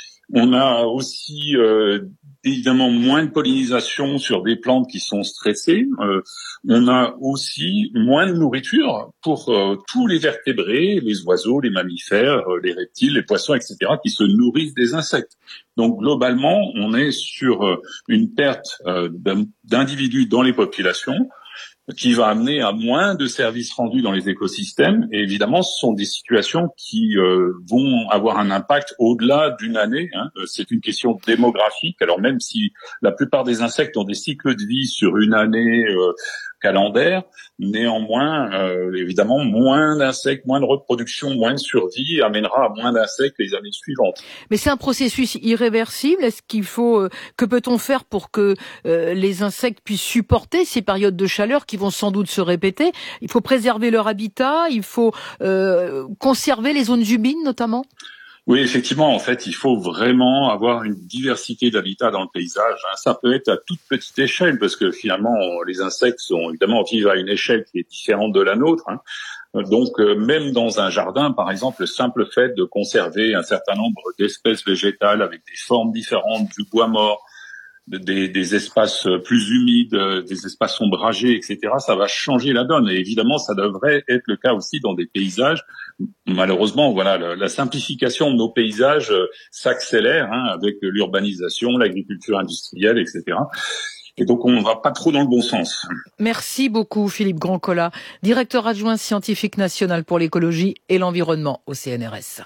On a aussi euh, évidemment moins de pollinisation sur des plantes qui sont stressées. Euh, on a aussi moins de nourriture pour euh, tous les vertébrés, les oiseaux, les mammifères, euh, les reptiles, les poissons, et cetera, qui se nourrissent des insectes. Donc globalement, on est sur euh, une perte euh, d'individus dans les populations, qui va amener à moins de services rendus dans les écosystèmes. Et évidemment, ce sont des situations qui euh, vont avoir un impact au-delà d'une année. Hein. C'est une question démographique. Alors même si la plupart des insectes ont des cycles de vie sur une année euh, calendaire, néanmoins, euh, évidemment, moins d'insectes, moins de reproduction, moins de survie amènera à moins d'insectes les années suivantes. Mais c'est un processus irréversible. Est-ce qu'il faut, euh, que peut-on faire pour que euh, les insectes puissent supporter ces périodes de chaleur qui vont sans doute se répéter? Il faut préserver leur habitat, il faut euh, conserver les zones humides notamment? Oui, effectivement, en fait, il faut vraiment avoir une diversité d'habitats dans le paysage. Hein. Ça peut être à toute petite échelle, parce que finalement, les insectes sont évidemment vivent à une échelle qui est différente de la nôtre. Hein. Donc, euh, même dans un jardin, par exemple, le simple fait de conserver un certain nombre d'espèces végétales avec des formes différentes, du bois mort, Des, des espaces plus humides, des espaces ombragés, et cetera, ça va changer la donne. Et évidemment, ça devrait être le cas aussi dans des paysages. Malheureusement, voilà, la, la simplification de nos paysages euh, s'accélère hein, avec l'urbanisation, l'agriculture industrielle, et cetera. Et donc, on ne va pas trop dans le bon sens. Merci beaucoup, Philippe Grandcola, directeur adjoint scientifique national pour l'écologie et l'environnement au C N R S.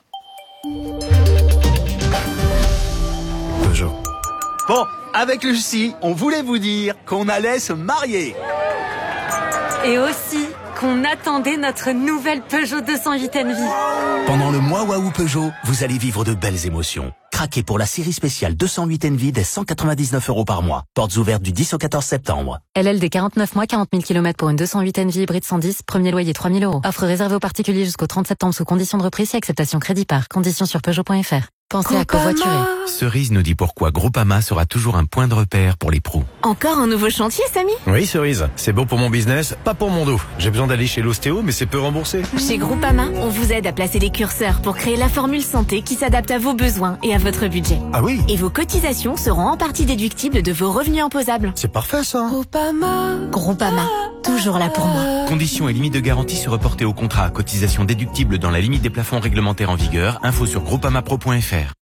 Peugeot. Bon, avec Lucie, on voulait vous dire qu'on allait se marier. Et aussi qu'on attendait notre nouvelle Peugeot deux cent huit N V. Pendant le mois Waouh Peugeot, vous allez vivre de belles émotions. Craquez pour la série spéciale deux cent huit N V dès cent quatre-vingt-dix-neuf euros par mois. Portes ouvertes du dix au quatorze septembre. L L D quarante-neuf mois, quarante mille kilomètres pour une deux cent huit N V hybride cent dix, premier loyer trois mille euros. Offre réservée aux particuliers jusqu'au trente septembre sous conditions de reprise et acceptation crédit par. Conditions sur Peugeot point F R. Pensez à covoiturer. Cerise nous dit pourquoi Groupama sera toujours un point de repère pour les pros. Encore un nouveau chantier, Samy? Oui, Cerise. C'est bon pour mon business, pas pour mon dos. J'ai besoin d'aller chez l'ostéo, mais c'est peu remboursé. Chez Groupama, on vous aide à placer les curseurs pour créer la formule santé qui s'adapte à vos besoins et à votre budget. Ah oui? Et vos cotisations seront en partie déductibles de vos revenus imposables. C'est parfait, ça. Groupama. Groupama. Toujours là pour moi. Conditions et limites de garantie se reporter au contrat. Cotisation déductible dans la limite des plafonds réglementaires en vigueur. Info sur groupamapro point F R.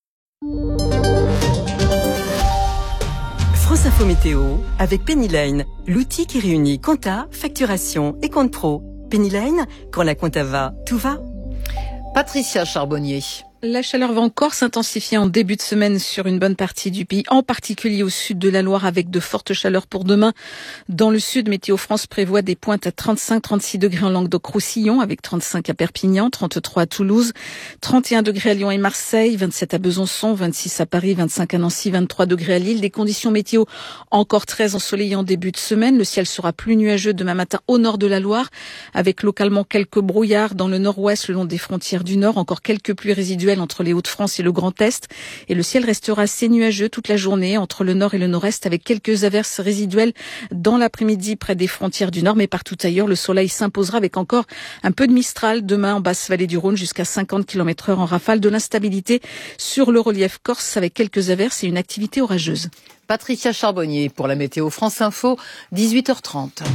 France Info Météo avec Pennyline, l'outil qui réunit compta, facturation et compte pro. Pennyline, quand la compta va, tout va. Patricia Charbonnier. La chaleur va encore s'intensifier en début de semaine sur une bonne partie du pays, en particulier au sud de la Loire avec de fortes chaleurs pour demain. Dans le sud, Météo France prévoit des pointes à trente-cinq à trente-six degrés en Languedoc-Roussillon avec trente-cinq à Perpignan, trente-trois à Toulouse, trente et un degrés à Lyon et Marseille, vingt-sept à Besançon, vingt-six à Paris, vingt-cinq à Nancy, vingt-trois degrés à Lille. Des conditions météo encore très ensoleillées en début de semaine. Le ciel sera plus nuageux demain matin au nord de la Loire avec localement quelques brouillards dans le nord-ouest le long des frontières du nord. Encore quelques pluies résiduelles entre les Hauts-de-France et le Grand Est. Et le ciel restera assez nuageux toute la journée entre le nord et le nord-est avec quelques averses résiduelles dans l'après-midi près des frontières du nord. Mais partout ailleurs, le soleil s'imposera avec encore un peu de mistral demain en basse vallée du Rhône jusqu'à cinquante kilomètres heure en rafale. De l'instabilité sur le relief corse avec quelques averses et une activité orageuse. Patricia Charbonnier pour la météo France Info, dix-huit heures trente.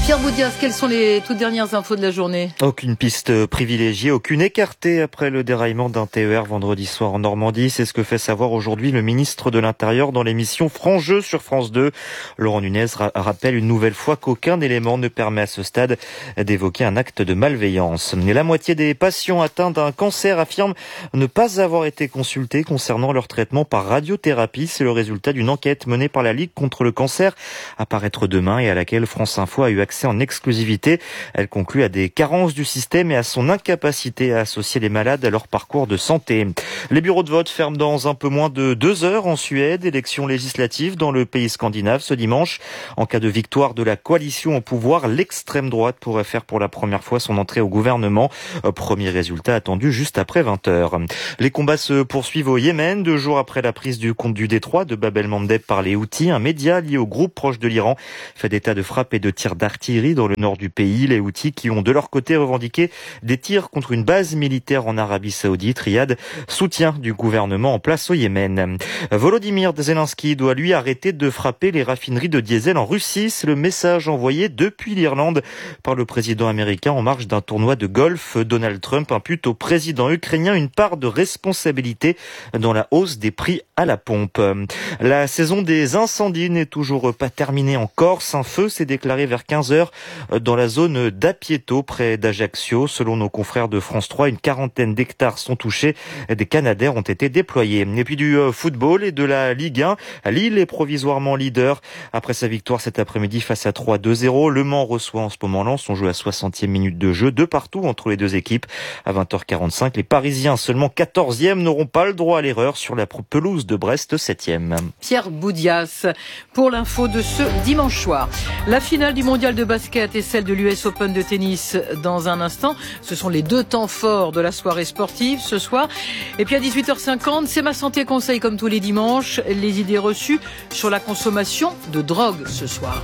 Pierre Boudias, quelles sont les toutes dernières infos de la journée? Aucune piste privilégiée, aucune écartée après le déraillement d'un T E R vendredi soir en Normandie. C'est ce que fait savoir aujourd'hui le ministre de l'Intérieur dans l'émission Franc Jeu sur France deux. Laurent Nunez ra- rappelle une nouvelle fois qu'aucun élément ne permet à ce stade d'évoquer un acte de malveillance. Et la moitié des patients atteints d'un cancer affirment ne pas avoir été consultés concernant leur traitement par radiothérapie. C'est le résultat d'une enquête menée par la Ligue contre le cancer à paraître demain et à laquelle France Info a eu accès en exclusivité. Elle conclut à des carences du système et à son incapacité à associer les malades à leur parcours de santé. Les bureaux de vote ferment dans un peu moins de deux heures en Suède. Élections législatives dans le pays scandinave ce dimanche. En cas de victoire de la coalition au pouvoir, l'extrême droite pourrait faire pour la première fois son entrée au gouvernement. Premier résultat attendu juste après vingt heures. Les combats se poursuivent au Yémen, deux jours après la prise du compte du détroit de Bab el-Mandeb par les Houthis. Un média lié au groupe proche de l'Iran fait état de frappes et de tirs d'artillerie dans le nord du pays. Les Houthis qui ont de leur côté revendiqué des tirs contre une base militaire en Arabie Saoudite. Riyad soutient du gouvernement en place au Yémen. Volodymyr Zelensky doit lui arrêter de frapper les raffineries de diesel en Russie. C'est le message envoyé depuis l'Irlande par le président américain en marge d'un tournoi de golf. Donald Trump impute au président ukrainien une part de responsabilité dans la hausse des prix à la pompe. La saison des incendies n'est toujours pas terminée en Corse. Un feu s'est déclaré vers quinze heures dans la zone d'Apieto, près d'Ajaccio. Selon nos confrères de France trois, une quarantaine d'hectares sont touchés. Des Canadair ont été déployés. Et puis du football et de la Ligue un. Lille est provisoirement leader après sa victoire cet après-midi face à Troyes deux zéro. Le Mans reçoit en ce moment Lens. On joue à soixantième minute de jeu, deux partout entre les deux équipes. À vingt heures quarante-cinq, les Parisiens, seulement quatorzième, n'auront pas le droit à l'erreur sur la pelouse de Brest, septième. Pierre Boudias pour l'info de ce dimanche soir. La finale du mondial de basket et celle de l'U S Open de tennis dans un instant. Ce sont les deux temps forts de la soirée sportive ce soir. Et puis à dix-huit heures cinquante, c'est Ma Santé Conseil comme tous les dimanches. Les idées reçues sur la consommation de drogue ce soir.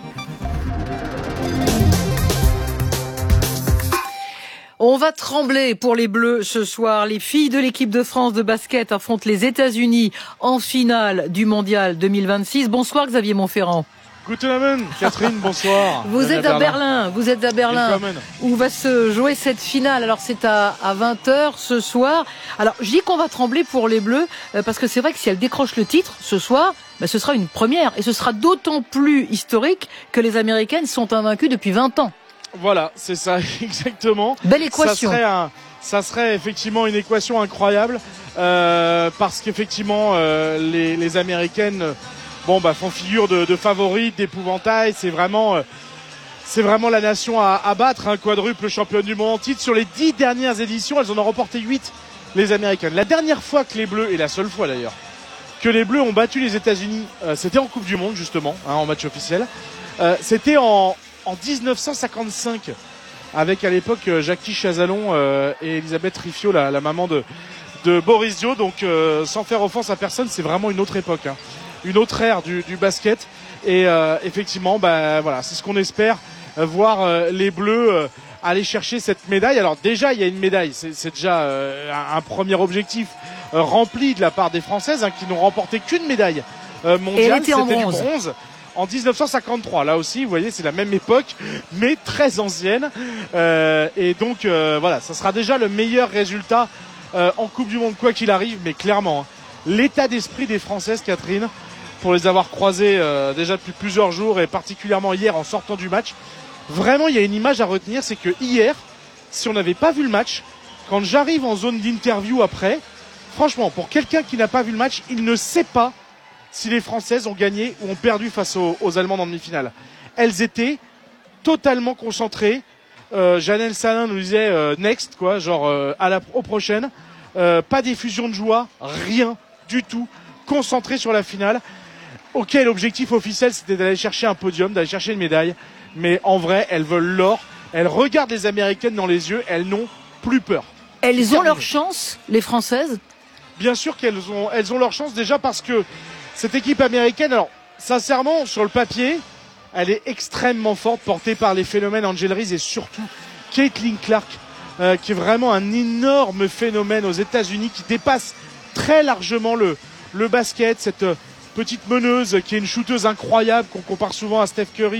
On va trembler pour les Bleus ce soir. Les filles de l'équipe de France de basket affrontent les États-Unis en finale du mondial deux mille vingt-six. Bonsoir Xavier Montferrand. Guten Abend, Catherine, bonsoir. Vous Bienvenue êtes à Berlin. Berlin, vous êtes à Berlin, où va se jouer cette finale. Alors c'est à, à vingt heures ce soir. Alors je dis qu'on va trembler pour les Bleus, euh, parce que c'est vrai que si elles décrochent le titre ce soir, ben, ce sera une première. Et ce sera d'autant plus historique que les Américaines sont invaincues depuis vingt ans. Voilà, c'est ça, exactement. Belle équation. Ça serait, un, ça serait effectivement une équation incroyable, euh, parce qu'effectivement, euh, les, les Américaines, bon, bah, font figure de, de favorites, d'épouvantail. C'est vraiment, euh, c'est vraiment la nation à, à battre, un hein, quadruple championne du monde en titre. Sur les dix dernières éditions, elles en ont remporté huit, les Américaines. La dernière fois que les Bleus, et la seule fois d'ailleurs, que les Bleus ont battu les États-Unis, euh, c'était en Coupe du Monde justement, hein, en match officiel. Euh, c'était en En dix-neuf cent cinquante-cinq, avec à l'époque Jackie Chazalon euh, et Elisabeth Riffiot, la, la maman de, de Boris Dio. Donc euh, sans faire offense à personne, c'est vraiment une autre époque, hein, une autre ère du, du basket. Et euh, effectivement, bah, voilà, c'est ce qu'on espère, euh, voir euh, les Bleus euh, aller chercher cette médaille. Alors déjà, il y a une médaille, c'est, c'est déjà euh, un, un premier objectif euh, rempli de la part des Françaises, hein, qui n'ont remporté qu'une médaille euh, mondiale, c'était du bronze. bronze. En dix-neuf cent cinquante-trois, là aussi, vous voyez, c'est la même époque, mais très ancienne. Euh, et donc, euh, voilà, ça sera déjà le meilleur résultat euh, en Coupe du Monde, quoi qu'il arrive. Mais clairement, hein, l'état d'esprit des Françaises, Catherine, pour les avoir croisées euh, déjà depuis plusieurs jours, et particulièrement hier en sortant du match, vraiment, il y a une image à retenir, c'est que hier, si on n'avait pas vu le match, quand j'arrive en zone d'interview après, franchement, pour quelqu'un qui n'a pas vu le match, il ne sait pas si les Françaises ont gagné ou ont perdu face aux, aux Allemandes en demi-finale. Elles étaient totalement concentrées. Euh, Janelle Salin nous disait euh, next, quoi, genre euh, à la aux prochaines. Euh, pas d'effusion de joie, rien du tout. Concentrées sur la finale. Ok, l'objectif officiel, c'était d'aller chercher un podium, d'aller chercher une médaille. Mais en vrai, elles veulent l'or. Elles regardent les Américaines dans les yeux. Elles n'ont plus peur. Elles ont leur chance, les Françaises ? Bien sûr qu'elles ont, elles ont leur chance, déjà parce que cette équipe américaine, alors sincèrement, sur le papier, elle est extrêmement forte, portée par les phénomènes Angel Reese et surtout Caitlin Clark, euh, qui est vraiment un énorme phénomène aux États-Unis, qui dépasse très largement le, le basket. Cette petite meneuse qui est une shooteuse incroyable, qu'on compare souvent à Steph Curry,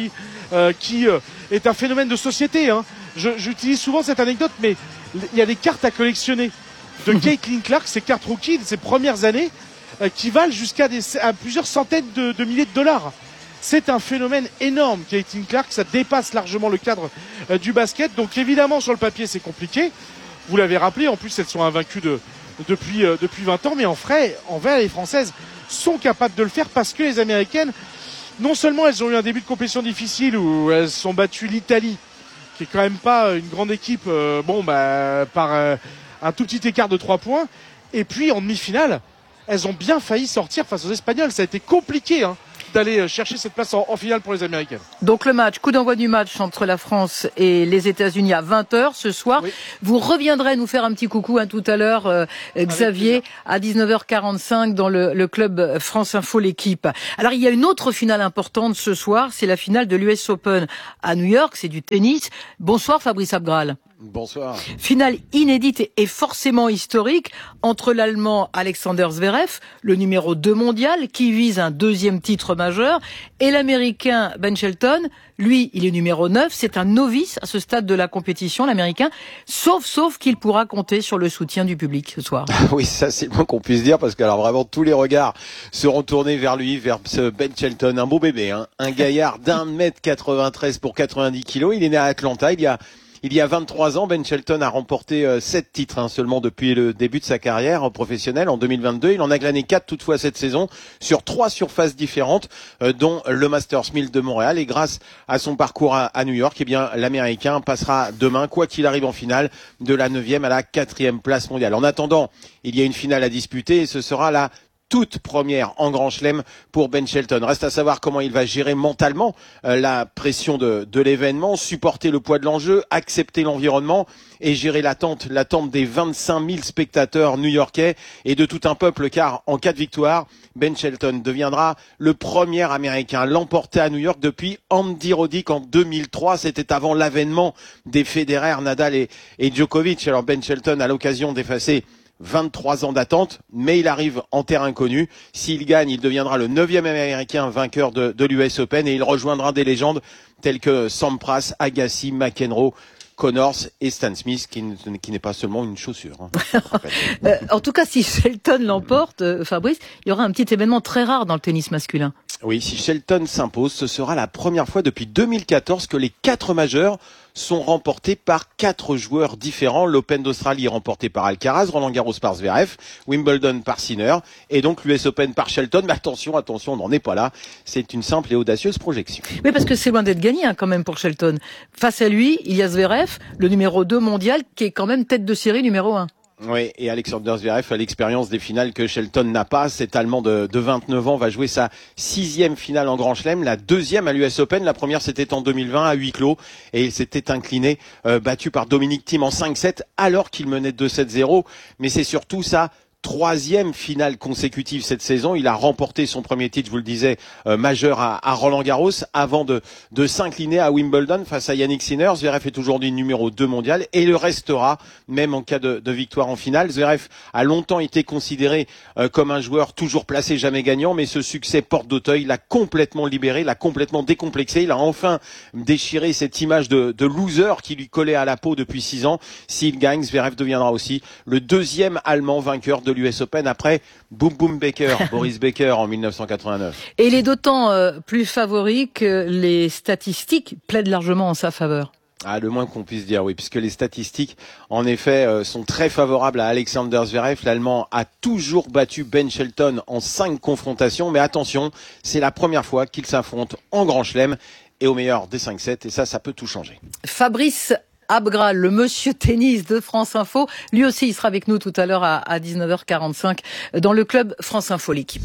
euh, qui euh, est un phénomène de société. Hein. Je, j'utilise souvent cette anecdote, mais il y a des cartes à collectionner de Caitlin Clark, ces cartes rookies de ses premières années, euh, qui valent jusqu'à des, à plusieurs centaines de, de milliers de dollars. C'est un phénomène énorme, Caitlin Clark, ça dépasse largement le cadre euh, du basket. Donc évidemment, sur le papier, c'est compliqué. Vous l'avez rappelé, en plus, elles sont invaincues de, depuis, euh, depuis vingt ans, mais en vrai, en vrai, les Françaises sont capables de le faire parce que les Américaines, non seulement elles ont eu un début de compétition difficile où elles sont battues l'Italie, qui est quand même pas une grande équipe, euh, bon, bah, par euh, un tout petit écart de trois points, et puis en demi-finale, elles ont bien failli sortir face aux Espagnols. Ça a été compliqué, hein, d'aller chercher cette place en, en finale pour les Américaines. Donc le match, coup d'envoi du match entre la France et les États-Unis à vingt heures ce soir. Oui. Vous reviendrez nous faire un petit coucou hein, tout à l'heure, euh, Xavier, à dix-neuf heures quarante-cinq dans le, le club France Info, l'équipe. Alors il y a une autre finale importante ce soir, c'est la finale de l'U S Open à New York, c'est du tennis. Bonsoir Fabrice Abgral. Bonsoir. Finale inédite et forcément historique entre l'Allemand Alexander Zverev, le numéro deux mondial, qui vise un deuxième titre majeur, et l'Américain Ben Shelton, lui, il est numéro neuf, c'est un novice à ce stade de la compétition, l'Américain, sauf, sauf qu'il pourra compter sur le soutien du public ce soir. Oui, ça c'est le moins qu'on puisse dire, parce que alors vraiment tous les regards seront tournés vers lui, vers ce Ben Shelton, un beau bébé, hein, un gaillard d'un mètre quatre-vingt-treize pour quatre-vingt-dix kilos, il est né à Atlanta, il y a Il y a vingt-trois ans, Ben Shelton a remporté euh, sept titres hein, seulement depuis le début de sa carrière euh, professionnelle en deux mille vingt-deux. Il en a glané quatre toutefois cette saison sur trois surfaces différentes, euh, dont le Masters mille de Montréal. Et grâce à son parcours à, à New York, eh bien l'Américain passera demain, quoi qu'il arrive en finale, de la neuvième à la quatrième place mondiale. En attendant, il y a une finale à disputer et ce sera la toute première en Grand Chelem pour Ben Shelton. Reste à savoir comment il va gérer mentalement euh, la pression de, de l'événement, supporter le poids de l'enjeu, accepter l'environnement et gérer l'attente, l'attente des vingt-cinq mille spectateurs new-yorkais et de tout un peuple, car en cas de victoire, Ben Shelton deviendra le premier Américain à l'emporter à New York depuis Andy Roddick en deux mille trois. C'était avant l'avènement des Federer, Nadal et, et Djokovic. Alors Ben Shelton a l'occasion d'effacer vingt-trois ans d'attente, mais il arrive en terre inconnue. S'il gagne, il deviendra le neuvième Américain vainqueur de, de l'U S Open et il rejoindra des légendes telles que Sampras, Agassi, McEnroe, Connors et Stan Smith, qui, qui n'est pas seulement une chaussure. Hein. euh, en tout cas, si Shelton l'emporte, euh, Fabrice, il y aura un petit événement très rare dans le tennis masculin. Oui, si Shelton s'impose, ce sera la première fois depuis deux mille quatorze que les quatre majeurs sont remportés par quatre joueurs différents. L'Open d'Australie est remporté par Alcaraz, Roland Garros par Zverev, Wimbledon par Sinner et donc l'U S Open par Shelton. Mais attention, attention, on n'en est pas là. C'est une simple et audacieuse projection. Oui, parce que c'est loin d'être gagné hein, quand même pour Shelton. Face à lui, il y a Zverev, le numéro deux mondial, qui est quand même tête de série numéro un. Oui, et Alexander Zverev a l'expérience des finales que Shelton n'a pas. Cet Allemand de, de vingt-neuf ans va jouer sa sixième finale en Grand Chelem, la deuxième à l'U S Open. La première, c'était en deux mille vingt à huis clos et il s'était incliné, euh, battu par Dominic Thiem en cinq sept alors qu'il menait deux sept zéro. Mais c'est surtout ça. Troisième finale consécutive cette saison. Il a remporté son premier titre, je vous le disais, euh, majeur à, à Roland Garros avant de, de s'incliner à Wimbledon face à Yannick Sinner. Zverev est aujourd'hui numéro deux mondial et le restera même en cas de, de victoire en finale. Zverev a longtemps été considéré euh, comme un joueur toujours placé, jamais gagnant, mais ce succès porte d'Auteuil l'a complètement libéré, l'a complètement décomplexé. Il a enfin déchiré cette image de, de loser qui lui collait à la peau depuis six ans. S'il gagne, Zverev deviendra aussi le deuxième Allemand vainqueur de de l'U S Open après Boom Boom Baker, Boris Becker en mille neuf cent quatre-vingt-neuf. Et il est d'autant euh, plus favori que les statistiques plaident largement en sa faveur. Ah, le moins qu'on puisse dire, oui, puisque les statistiques, en effet, euh, sont très favorables à Alexander Zverev. L'Allemand a toujours battu Ben Shelton en cinq confrontations, mais attention, c'est la première fois qu'il s'affronte en Grand Chelem et au meilleur des cinq sept, et ça, ça peut tout changer. Fabrice Abgral, le monsieur tennis de France Info. Lui aussi, il sera avec nous tout à l'heure à, à dix-neuf heures quarante-cinq dans le club France Info, l'équipe.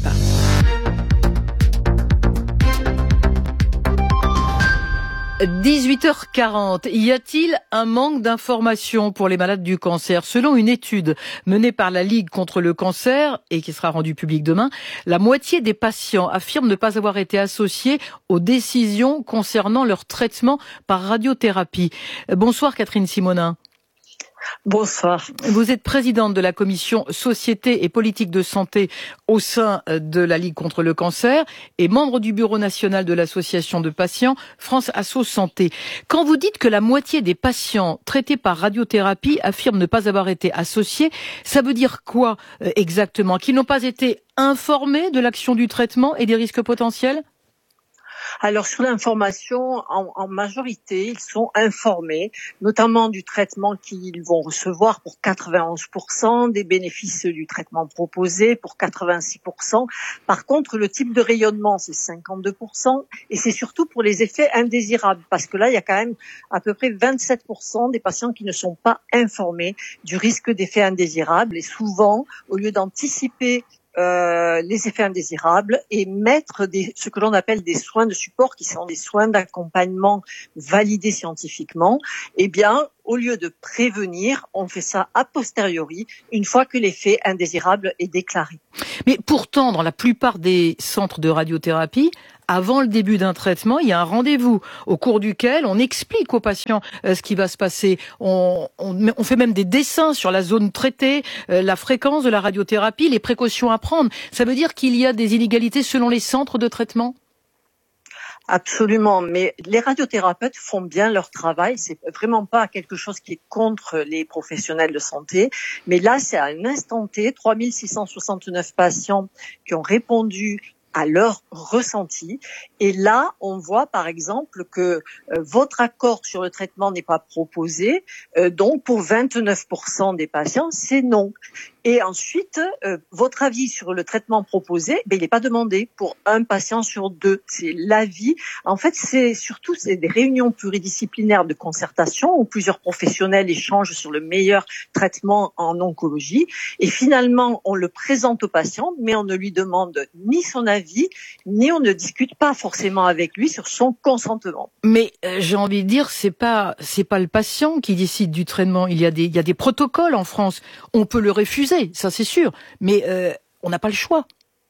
dix-huit heures quarante. Y a-t-il un manque d'informations pour les malades du cancer? Selon une étude menée par la Ligue contre le cancer et qui sera rendue publique demain, la moitié des patients affirment ne pas avoir été associés aux décisions concernant leur traitement par radiothérapie. Bonsoir Catherine Simonin. Bonsoir. Vous êtes présidente de la commission Société et politique de santé au sein de la Ligue contre le cancer et membre du bureau national de l'association de patients France Asso Santé. Quand vous dites que la moitié des patients traités par radiothérapie affirment ne pas avoir été associés, ça veut dire quoi exactement? Qu'ils n'ont pas été informés de l'action du traitement et des risques potentiels? Alors sur l'information, en, en majorité, ils sont informés, notamment du traitement qu'ils vont recevoir pour quatre-vingt-onze pour cent, des bénéfices du traitement proposé pour quatre-vingt-six pour cent. Par contre, le type de rayonnement, c'est cinquante-deux pour cent, et c'est surtout pour les effets indésirables, parce que là, il y a quand même à peu près vingt-sept pour cent des patients qui ne sont pas informés du risque d'effets indésirables, et souvent, au lieu d'anticiper Euh, les effets indésirables et mettre des, ce que l'on appelle des soins de support, qui sont des soins d'accompagnement validés scientifiquement, eh bien, au lieu de prévenir, on fait ça a posteriori, une fois que l'effet indésirable est déclaré. Mais pourtant, dans la plupart des centres de radiothérapie, avant le début d'un traitement, il y a un rendez-vous au cours duquel on explique aux patients euh, ce qui va se passer. On, on, on fait même des dessins sur la zone traitée, euh, la fréquence de la radiothérapie, les précautions à prendre. Ça veut dire qu'il y a des inégalités selon les centres de traitement ? Absolument, mais les radiothérapeutes font bien leur travail. C'est vraiment pas quelque chose qui est contre les professionnels de santé, mais là, c'est à un instant T, trois mille six cent soixante-neuf patients qui ont répondu à leur ressenti. Et là, on voit par exemple que euh, votre accord sur le traitement n'est pas proposé. Euh, donc, pour vingt-neuf pour cent des patients, c'est non. Et ensuite, euh, votre avis sur le traitement proposé, ben, il n'est pas demandé pour un patient sur deux. C'est l'avis. En fait, c'est surtout c'est des réunions pluridisciplinaires de concertation où plusieurs professionnels échangent sur le meilleur traitement en oncologie. Et finalement, on le présente au patient, mais on ne lui demande ni son avis, ni on ne discute pas forcément avec lui sur son consentement. Mais euh, j'ai envie de dire, c'est pas c'est pas le patient qui décide du traitement. Il y a des il y a des protocoles en France. On peut le refuser, ça c'est sûr, mais euh, on n'a pas le choix.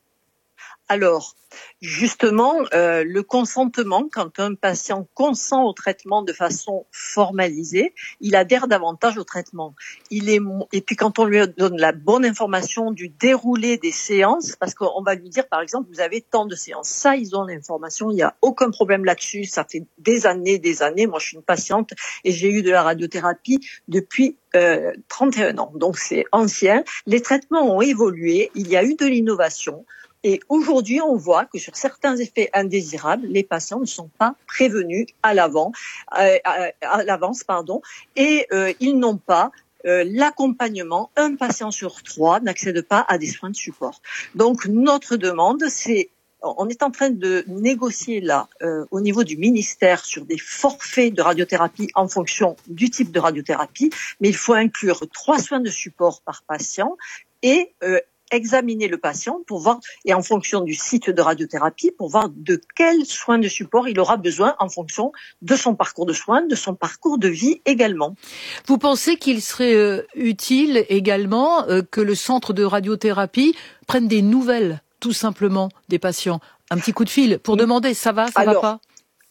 Alors, justement, euh, le consentement, quand un patient consent au traitement de façon formalisée, il adhère davantage au traitement. Il est et puis quand on lui donne la bonne information du déroulé des séances, parce qu'on va lui dire, par exemple, vous avez tant de séances. Ça, ils ont l'information, il n'y a aucun problème là-dessus. Ça fait des années, des années. Moi, je suis une patiente et j'ai eu de la radiothérapie depuis euh, trente et un ans. Donc, c'est ancien. Les traitements ont évolué. Il y a eu de l'innovation. Et aujourd'hui, on voit que sur certains effets indésirables, les patients ne sont pas prévenus à l'avant, euh, à, à l'avance, pardon, et euh, ils n'ont pas euh, l'accompagnement. Un patient sur trois n'accède pas à des soins de support. Donc, notre demande, c'est on est en train de négocier là, euh, au niveau du ministère, sur des forfaits de radiothérapie en fonction du type de radiothérapie, mais il faut inclure trois soins de support par patient et euh, examiner le patient pour voir, et en fonction du site de radiothérapie, pour voir de quels soins de support il aura besoin en fonction de son parcours de soins, de son parcours de vie également. Vous pensez qu'il serait euh, utile également euh, que le centre de radiothérapie prenne des nouvelles, tout simplement, des patients? Un petit coup de fil pour demander ça va, ça Alors, va pas?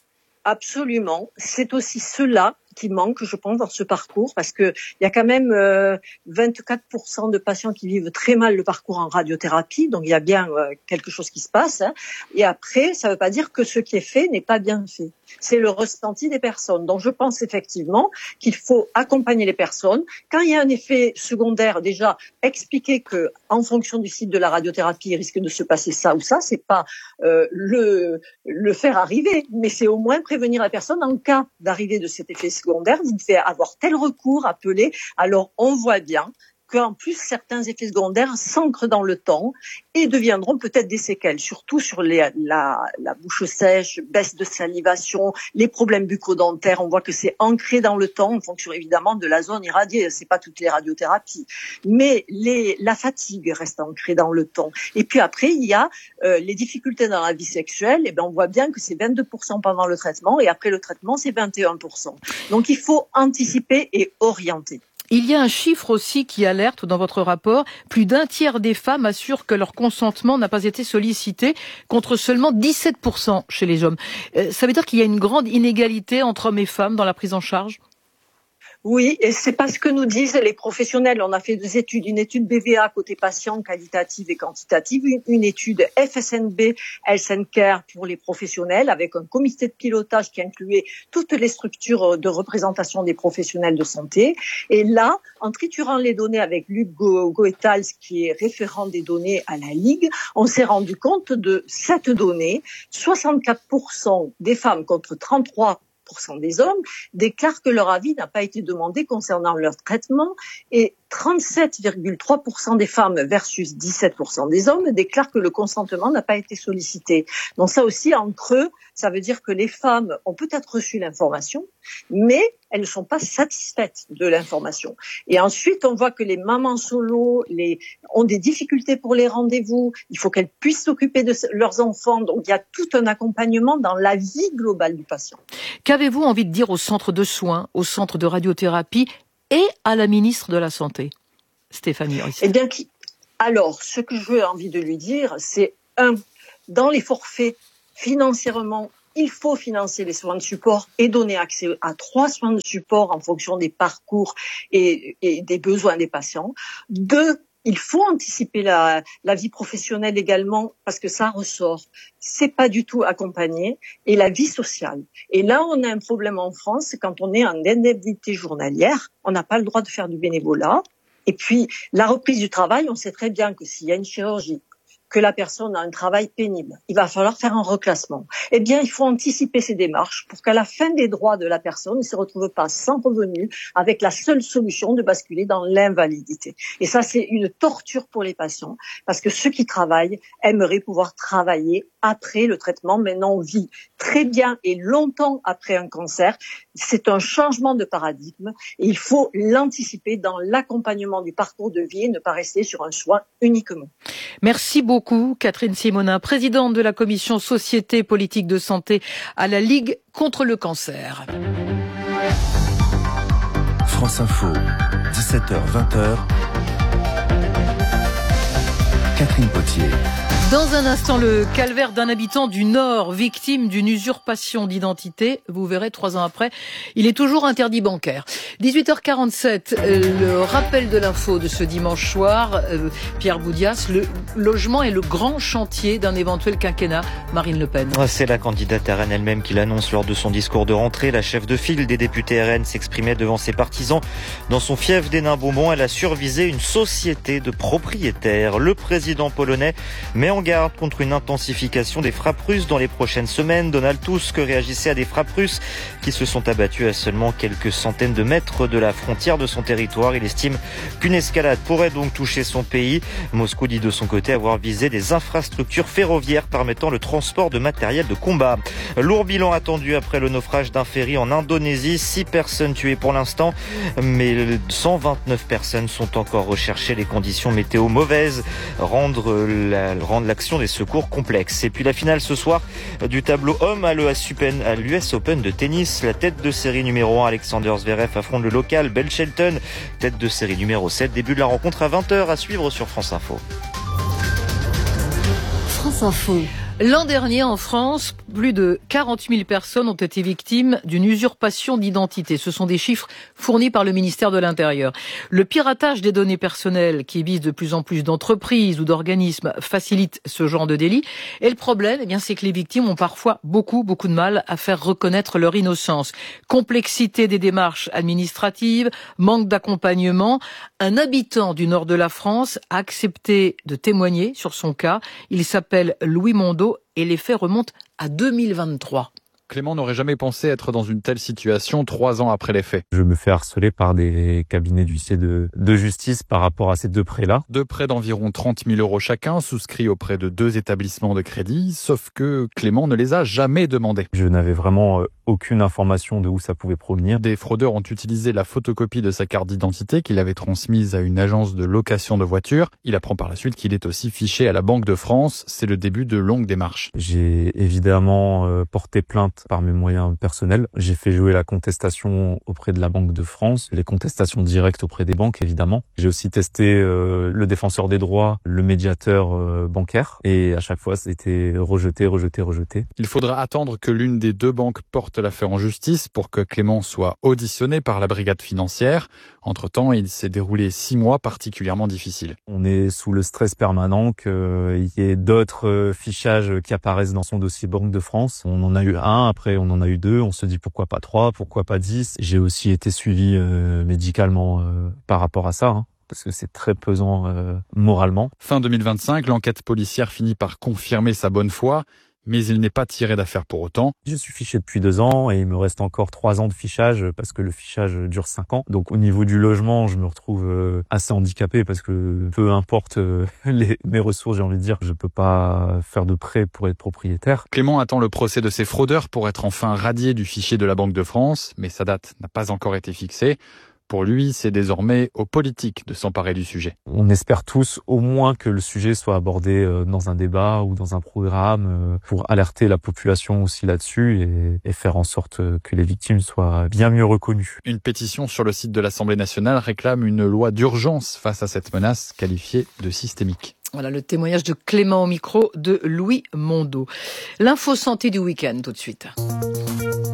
Absolument. C'est aussi cela qui manque, je pense, dans ce parcours, parce que il y a quand même euh, vingt-quatre pour cent de patients qui vivent très mal le parcours en radiothérapie, donc il y a bien euh, quelque chose qui se passe. Hein. Et après, ça ne veut pas dire que ce qui est fait n'est pas bien fait. C'est le ressenti des personnes. Donc je pense effectivement qu'il faut accompagner les personnes. Quand il y a un effet secondaire, déjà expliquer que en fonction du site de la radiothérapie, il risque de se passer ça ou ça. C'est pas euh, le le faire arriver, mais c'est au moins prévenir la personne en cas d'arrivée de cet effet secondaire. Vous devez avoir tel recours, appeler. Alors on voit bien qu'en plus, certains effets secondaires s'ancrent dans le temps et deviendront peut-être des séquelles, surtout sur les, la, la bouche sèche, baisse de salivation, les problèmes bucco-dentaires. On voit que c'est ancré dans le temps en fonction évidemment de la zone irradiée. C'est pas toutes les radiothérapies, mais les, la fatigue reste ancrée dans le temps. Et puis après, il y a euh, les difficultés dans la vie sexuelle. Et ben, on voit bien que c'est vingt-deux pour cent pendant le traitement et après le traitement, c'est vingt et un pour cent. Donc, il faut anticiper et orienter. Il y a un chiffre aussi qui alerte dans votre rapport. Plus d'un tiers des femmes assurent que leur consentement n'a pas été sollicité, contre seulement dix-sept pour cent chez les hommes. Euh, ça veut dire qu'il y a une grande inégalité entre hommes et femmes dans la prise en charge ? Oui, et c'est pas ce que nous disent les professionnels. On a fait deux études, une étude B V A côté patient, qualitative et quantitative, une, une étude F S N B, Health and Care pour les professionnels, avec un comité de pilotage qui incluait toutes les structures de représentation des professionnels de santé. Et là, en triturant les données avec Luc Goethals, qui est référent des données à la Ligue, on s'est rendu compte de cette donnée. soixante-quatre pour cent des femmes contre trente-trois pour cent des hommes déclarent que leur avis n'a pas été demandé concernant leur traitement et trente-sept virgule trois pour cent des femmes versus dix-sept pour cent des hommes déclarent que le consentement n'a pas été sollicité. Donc ça aussi, en creux, ça veut dire que les femmes ont peut-être reçu l'information, mais elles ne sont pas satisfaites de l'information. Et ensuite, on voit que les mamans solo les, ont des difficultés pour les rendez-vous. Il faut qu'elles puissent s'occuper de leurs enfants. Donc, il y a tout un accompagnement dans la vie globale du patient. Qu'avez-vous envie de dire au centre de soins, au centre de radiothérapie et à la ministre de la Santé, Stéphanie Rist? Eh bien, alors, ce que je veux envie de lui dire, c'est un, dans les forfaits, financièrement, il faut financer les soins de support et donner accès à trois soins de support en fonction des parcours et, et des besoins des patients. Deux, il faut anticiper la, la vie professionnelle également parce que ça ressort. C'est pas du tout accompagné. Et la vie sociale. Et là, on a un problème en France, quand on est en indemnité journalière, on n'a pas le droit de faire du bénévolat. Et puis, la reprise du travail, on sait très bien que s'il y a une chirurgie, que la personne a un travail pénible, il va falloir faire un reclassement. Eh bien, il faut anticiper ces démarches pour qu'à la fin des droits de la personne ne se retrouve pas sans revenu avec la seule solution de basculer dans l'invalidité. Et ça, c'est une torture pour les patients parce que ceux qui travaillent aimeraient pouvoir travailler après le traitement. Maintenant, on vit très bien et longtemps après un cancer. C'est un changement de paradigme et il faut l'anticiper dans l'accompagnement du parcours de vie et ne pas rester sur un soin uniquement. Merci beaucoup, Catherine Simonin, présidente de la commission Société Politique de Santé à la Ligue contre le cancer. France Info, dix-sept heures vingt. Catherine Potier. Dans un instant, le calvaire d'un habitant du Nord, victime d'une usurpation d'identité. Vous verrez, trois ans après, il est toujours interdit bancaire. dix-huit heures quarante-sept, le rappel de l'info de ce dimanche soir. Euh, Pierre Boudias, le logement est le grand chantier d'un éventuel quinquennat. Marine Le Pen. C'est la candidate R N elle-même qui l'annonce lors de son discours de rentrée. La chef de file des députés R N s'exprimait devant ses partisans. Dans son fief d'Hénin-Beaumont, elle a survisé une société de propriétaires. Le président polonais met en garde contre une intensification des frappes russes dans les prochaines semaines. Donald Tusk réagissait à des frappes russes qui se sont abattues à seulement quelques centaines de mètres de la frontière de son territoire. Il estime qu'une escalade pourrait donc toucher son pays. Moscou dit de son côté avoir visé des infrastructures ferroviaires permettant le transport de matériel de combat. Lourd bilan attendu après le naufrage d'un ferry en Indonésie. Six personnes tuées pour l'instant, mais cent vingt-neuf personnes sont encore recherchées. Les conditions météo mauvaises rendent la, rendent l'action des secours complexe. Et puis la finale ce soir du tableau homme à l'U S Open de tennis. La tête de série numéro un, Alexander Zverev, affronte le local Ben Shelton, tête de série numéro sept. Début de la rencontre à vingt heures à suivre sur France Info. France Info. L'an dernier, en France, plus de quarante mille personnes ont été victimes d'une usurpation d'identité. Ce sont des chiffres fournis par le ministère de l'Intérieur. Le piratage des données personnelles qui vise de plus en plus d'entreprises ou d'organismes facilite ce genre de délit. Et le problème, eh bien, c'est que les victimes ont parfois beaucoup, beaucoup de mal à faire reconnaître leur innocence. Complexité des démarches administratives, manque d'accompagnement. Un habitant du nord de la France a accepté de témoigner sur son cas. Il s'appelle Louis Mondeau. Et les faits remontent à deux mille vingt-trois. Clément n'aurait jamais pensé être dans une telle situation trois ans après les faits. Je me fais harceler par des cabinets d'huissiers de, de justice par rapport à ces deux prêts-là. Deux prêts d'environ trente mille euros chacun, souscrits auprès de deux établissements de crédit, sauf que Clément ne les a jamais demandés. Je n'avais vraiment aucune information de où ça pouvait provenir. Des fraudeurs ont utilisé la photocopie de sa carte d'identité qu'il avait transmise à une agence de location de voitures. Il apprend par la suite qu'il est aussi fiché à la Banque de France. C'est le début de longues démarches. J'ai évidemment euh, porté plainte par mes moyens personnels. J'ai fait jouer la contestation auprès de la Banque de France, les contestations directes auprès des banques, évidemment. J'ai aussi testé euh, le défenseur des droits, le médiateur euh, bancaire, et à chaque fois, c'était rejeté, rejeté, rejeté. Il faudra attendre que l'une des deux banques porte porte l'affaire en justice pour que Clément soit auditionné par la brigade financière. Entre-temps, il s'est déroulé six mois particulièrement difficiles. On est sous le stress permanent qu'il y ait d'autres fichages qui apparaissent dans son dossier Banque de France. On en a eu un, après on en a eu deux. On se dit pourquoi pas trois, pourquoi pas dix. J'ai aussi été suivi euh, médicalement euh, par rapport à ça. Hein. Parce que c'est très pesant euh, moralement. Fin deux mille vingt-cinq, l'enquête policière finit par confirmer sa bonne foi, mais il n'est pas tiré d'affaire pour autant. Je suis fiché depuis deux ans et il me reste encore trois ans de fichage parce que le fichage dure cinq ans. Donc au niveau du logement, je me retrouve euh, assez handicapé parce que peu importe euh, les, mes ressources, j'ai envie de dire, je peux pas faire de prêt pour être propriétaire. Clément attend le procès de ses fraudeurs pour être enfin radié du fichier de la Banque de France, mais sa date n'a pas encore été fixée. Pour lui, c'est désormais aux politiques de s'emparer du sujet. On espère tous au moins que le sujet soit abordé dans un débat ou dans un programme pour alerter la population aussi là-dessus et, et faire en sorte que les victimes soient bien mieux reconnues. Une pétition sur le site de l'Assemblée nationale réclame une loi d'urgence face à cette menace qualifiée de systémique. Voilà le témoignage de Clément au micro de Louis Mondeau. L'info santé du week-end tout de suite.